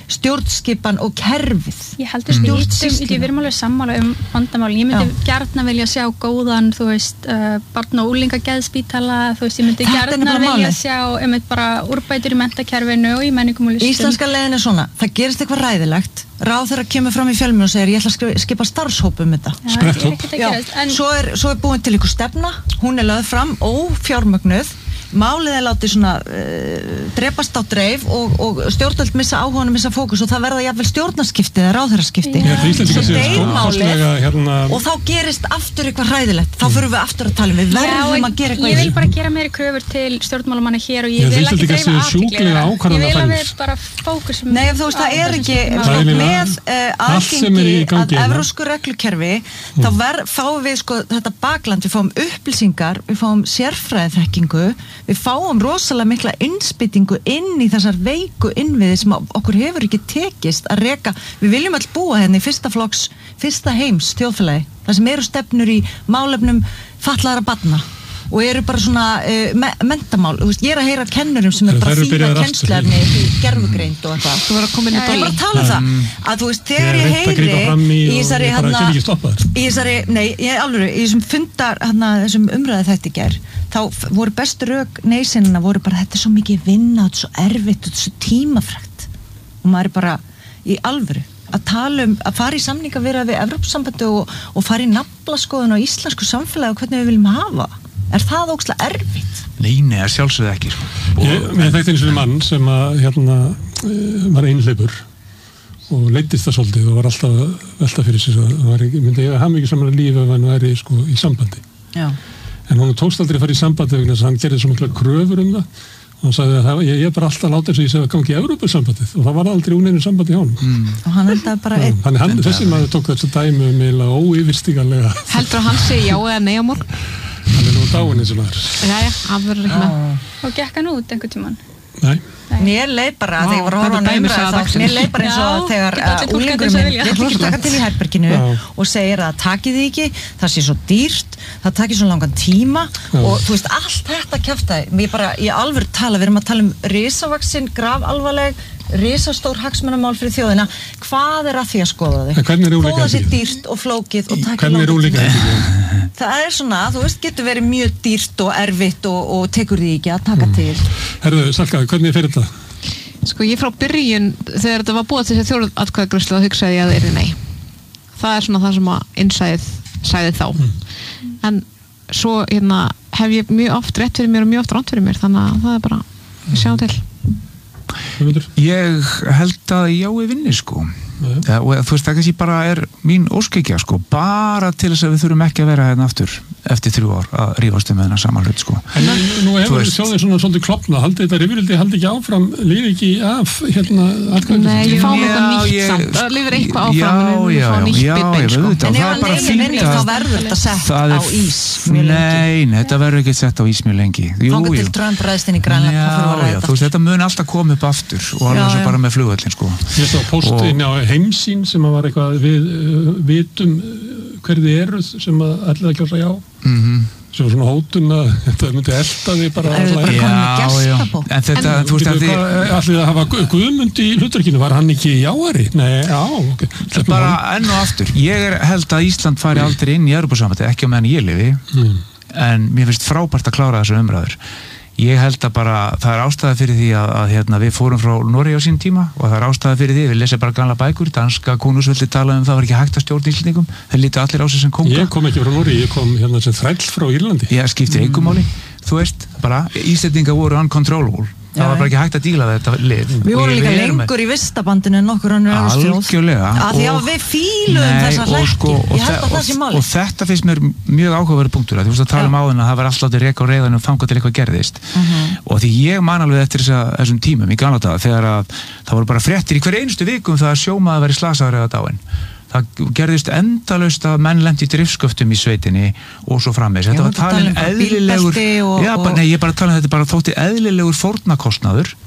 stjórnskipan og kerfið. Ég heldur við erum alveg sammála vandamálin. Ég myndi gjarna vilja sjá góðan, þú veist, barn- og unglingageðspítala, þú veist, ég myndi gjarna vilja sjá bara úrbætur í menntakerfinu og í menningum og listum. Íslenska leiðin svona, það gerist eitthvað ræðilegt, ráðherra kemur fram í fjölmiðlum og segir ég ætla að skipa starfshóp þetta. Svo er búin til ykkur stefna, hún er lögð fram ófjármögnuð, málið látið svona drepast á dreif og stjórnvöld missa áhuganum, missa fókus og það verða jafnvel stjórnarskipti eða ráðherraskipti og þá gerist aftur eitthvað hræðilegt, þá förum við aftur að tala við verðum að gera eitthvað. Ég vil bara gera meiri kröfur til stjórnmálamanna hér og ég vil ekki dreifa athygli, ég vil að við bara fókusum. Nei, þú veist, það er ekki með aðgengi að evrópsku reglukerfi, þá fáum við þetta bakland, við fáum upplýsingar, við fáum sérfræðiþekkingu, við fáum rosalega mikla innspýtingu inn í þessar veiku innviði sem okkur hefur ekki tekist að reka. Við viljum öll búa hérna í fyrsta heims þjóðfélagi, það sem eru stefnur í málefnum fatlaðra barna og eru bara svona menntamál. Ég er að heyra kennurum sem bara þýða kennsluefni í gerfugreind og eitthvað. Þú verður að koma inn í ég bara tala það að þú veist, þegar ég heyri í þessum fundar þessum umræði þetta í gær, þá voru bestu rök neysinna voru bara þetta er svo mikið vinna, þetta er svo erfitt, þetta er svo tímafrægt og maður er bara í alvöru að tala að fara í samningaviðræður við Evrópusambandið og fara í naflaskoðun á íslensku samfélagi og hvernig við viljum hafa. Er það ógeðslega erfitt? Nei, sjálfsögðu ekki. Ég þekkti eins og mann sem var einhleypur og leiddist það svolítið og var alltaf velta fyrir sér að myndi ég hafa mikið saman líf ef hann væri í sambandi. Já. En hann tókst aldrei að fara í sambandi vegna þess að hann gerði svo mikla kröfur það og hann sagði að ég bara alltaf láta þess að ég segi að gangi í Evrópusambandið og það var aldrei úneinu sambandi hjá honum. Og hann endaði bara einn. Þessi maður tók þessu dæmi meila óyfirstíganlega. Heldur að hann segi já eða nei á morgun? Hann er nú dáinn eins og maður. Jæja, hann verður ekki með. Og gekk hann út einhvern tímann? Nei. Mér leið bara þegar ég var að horfa á umræðu mér leið bara eins og þegar úlingur minn vill ekki taka til í herberginu og segir að takið þið ekki, það sé svo dýrt, það takir svo langan tíma og þú veist, allt þetta kjaftaði. Við bara í alvöru tala, við erum að tala um risavaxin, grafalvarleg, risastór hagsmunamál fyrir þjóðina. Hvað er að því að skoða þig? Þó það sé dýrt og flókið og takir langan tíma. Það er svona, þú veist, getur verið mjög dýrt og erfitt og tekur því ekki að taka til. Herðu, Salka, hvernig fyrir þetta? Sko, ég frá byrjun, þegar þetta var búið til þessi þjóðaratkvæðagreiðslu, þá hugsaði ég að það yrði nei. Það er svona það sem að innsæðið sagði þá. En svo hef ég mjög oft rétt fyrir mér og mjög oft rangt fyrir mér, þannig að það er bara, við sjáum til. Ég held að já, ég vinni, sko. Og þú veist, það kannski bara er mín óskikja, sko, bara til þess að við þurfum ekki að vera hérna aftur eftir 3 ár að rífast með þennan saman hlut, sko. En nú hefur sjóðin svona svolítið klopna, haldi þetta rifrildi, haldi ekki áfram, lífi ekki af atkvæðagreiðslu? Nei, við fáum eitthvað nýtt samt, það lifir eitthvað áfram, við fáum nýtt bitbein, sko. En ef að leiðin vinnur, þá verður þetta sett á ís mjög lengi. Nei, þetta verður ekki sett á ís mjög lengi. Þangað til Trump ræðst inn í Grænland, þú veist, þetta mun alltaf koma upp aftur og alveg svo bara með flugvöllin, sko. Ég sá postin á Heimsýn sem var eitthvað við vitum hverði eru sem ætlaði að kjósa já. Sem var svona hótun að þetta myndi elta því bara en þetta, þú veist að því allir að hafa Guðmund í hlutverkinu, var hann ekki jáari? Nei, já, bara enn og aftur, ég held að Ísland fari aldrei inn í Evrópusambandið, ekki á meðan ég lifi en mér finnst frábært að klára þessu umræður. Ég held að bara, það er ástæða fyrir því að við fórum frá Noregi á sín tíma og það er ástæða fyrir því, við lesum bara gamla bækur, danska konungsveldi talaði það var ekki hægt að stjórna Íslendingum, þeir lítu allir á sig sem konga. Ég kom ekki frá Noregi, ég kom sem þræll frá Írlandi. Ég skiptir engu máli, þú veist, bara Íslendingar voru uncontrollable. Það var bara ekki hægt að díla þetta lið. Við vorum líka lengur í vistabandinu en nokkur önnur Evrópustjórn. Algjörlega. Að því að við fíluðum þessa hlækki. Ég held að það sé máli. Og þetta finnst mér mjög áhugaverður punktur. Þú veist að tala áðan að það var alltaf reka á reiðanum þangað til eitthvað gerðist. Og því ég man alveg eftir þessum tímum í gamla daga þegar að það voru bara fréttir í hverju einustu viku það að sjómaður væri slasaður eða dáinn. Það gerðist endalaust að menn lenti í driftsköftum í sveitinni og svo framvegis. Þetta var talin eðlilegur ég bara tala þetta bara þótti eðlilegur fórnarkostnaður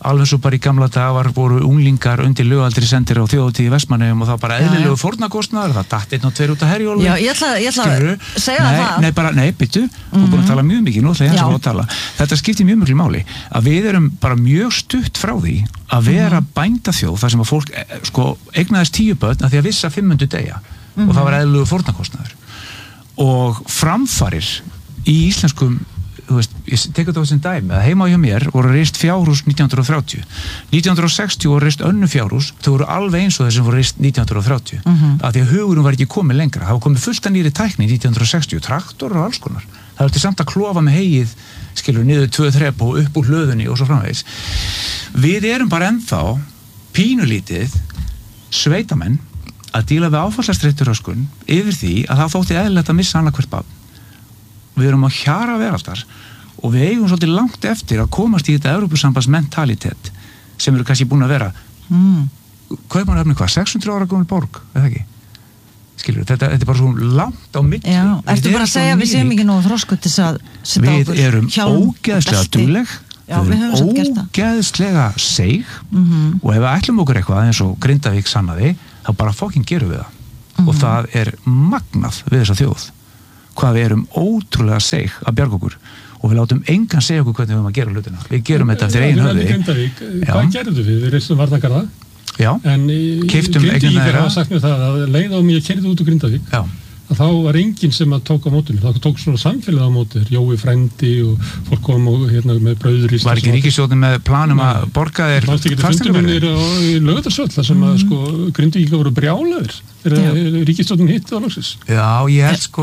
alveg svo bara í gamla dag voru unglingar undir lögaldri sendir á þjóðhátíð í Vestmannaeyjum og það bara eðlilegu fórnarkostnaður, það datt 1 og 2 út af Herjólfi. Já, ég ætla að segja það. Nei, byttu, þú búin að tala mjög mikið, nú ætla ég að tala. Þetta skiptir mjög miklu máli, að við erum bara mjög stutt frá því að vera bændaþjóð, þar sem að fólk eignaðist 10 börn að því að vissa 500 deyja og það var eðlilegu fórnarkostnaður. Og framfarir í íslenskum, þú veist, ég tekur þetta á þessum dæmi að heima hjá mér voru reist fjárhús 1930 1960 voru reist önnu fjárhús, þau voru alveg eins og þessum voru reist 1930 af því að hugurinn var ekki komið lengra, það var komið fullt að nýri tækni 1960, traktor og alls konar það var til samt að klofa með hegið skilur niður 2 þrep og upp úr hlöðunni og svo framvegis. Við erum bara ennþá pínulítið sveitamenn að díla við áfallastreituröskun yfir því að það þótti eðlilegt að missa annað hvert barn. Við erum á hjara veraldar og við eigum svolítið langt eftir að komast í þetta Evrópusambandsmentalitet sem eru kannski búin að vera Kaupmannahöfn hvað, 600 ára gömul borg, eða ekki? Skilur, þetta er bara svo langt á milli. Já, ertu bara að segja að við séum ekki nógu þroskuð til að setja okkur við erum ógeðslega dugleg, við erum ógeðslega seig og ef við ætlum okkur eitthvað eins og Grindavík sannaði, þá bara fucking gerum við það og það er magnað við þessa þjóð hvað við erum ótrúlega seig að bjarga okkur og við látum engan segja okkur hvernig við erum að gera hlutina. Við gerum þetta eftir eigin höfði. Hvað gerðum við? Við reistum varnagarða. Já. En Grindavíkar hafa sagt mér það að leið á mig að kerði út úr Grindavík. Já. Að þá var enginn sem að tók á mótinu. Það tók svona samfélagið á mótið. Jói frændi og fólk kom og með brauður í var ekki ríkisstjórnin með planum að borga þér fasteignaverðir í Laugardalsvöll þar sem að Grindvíkingar voru brjálaðir þegar ríkisstjórnin hitti á loksins. Já, ég held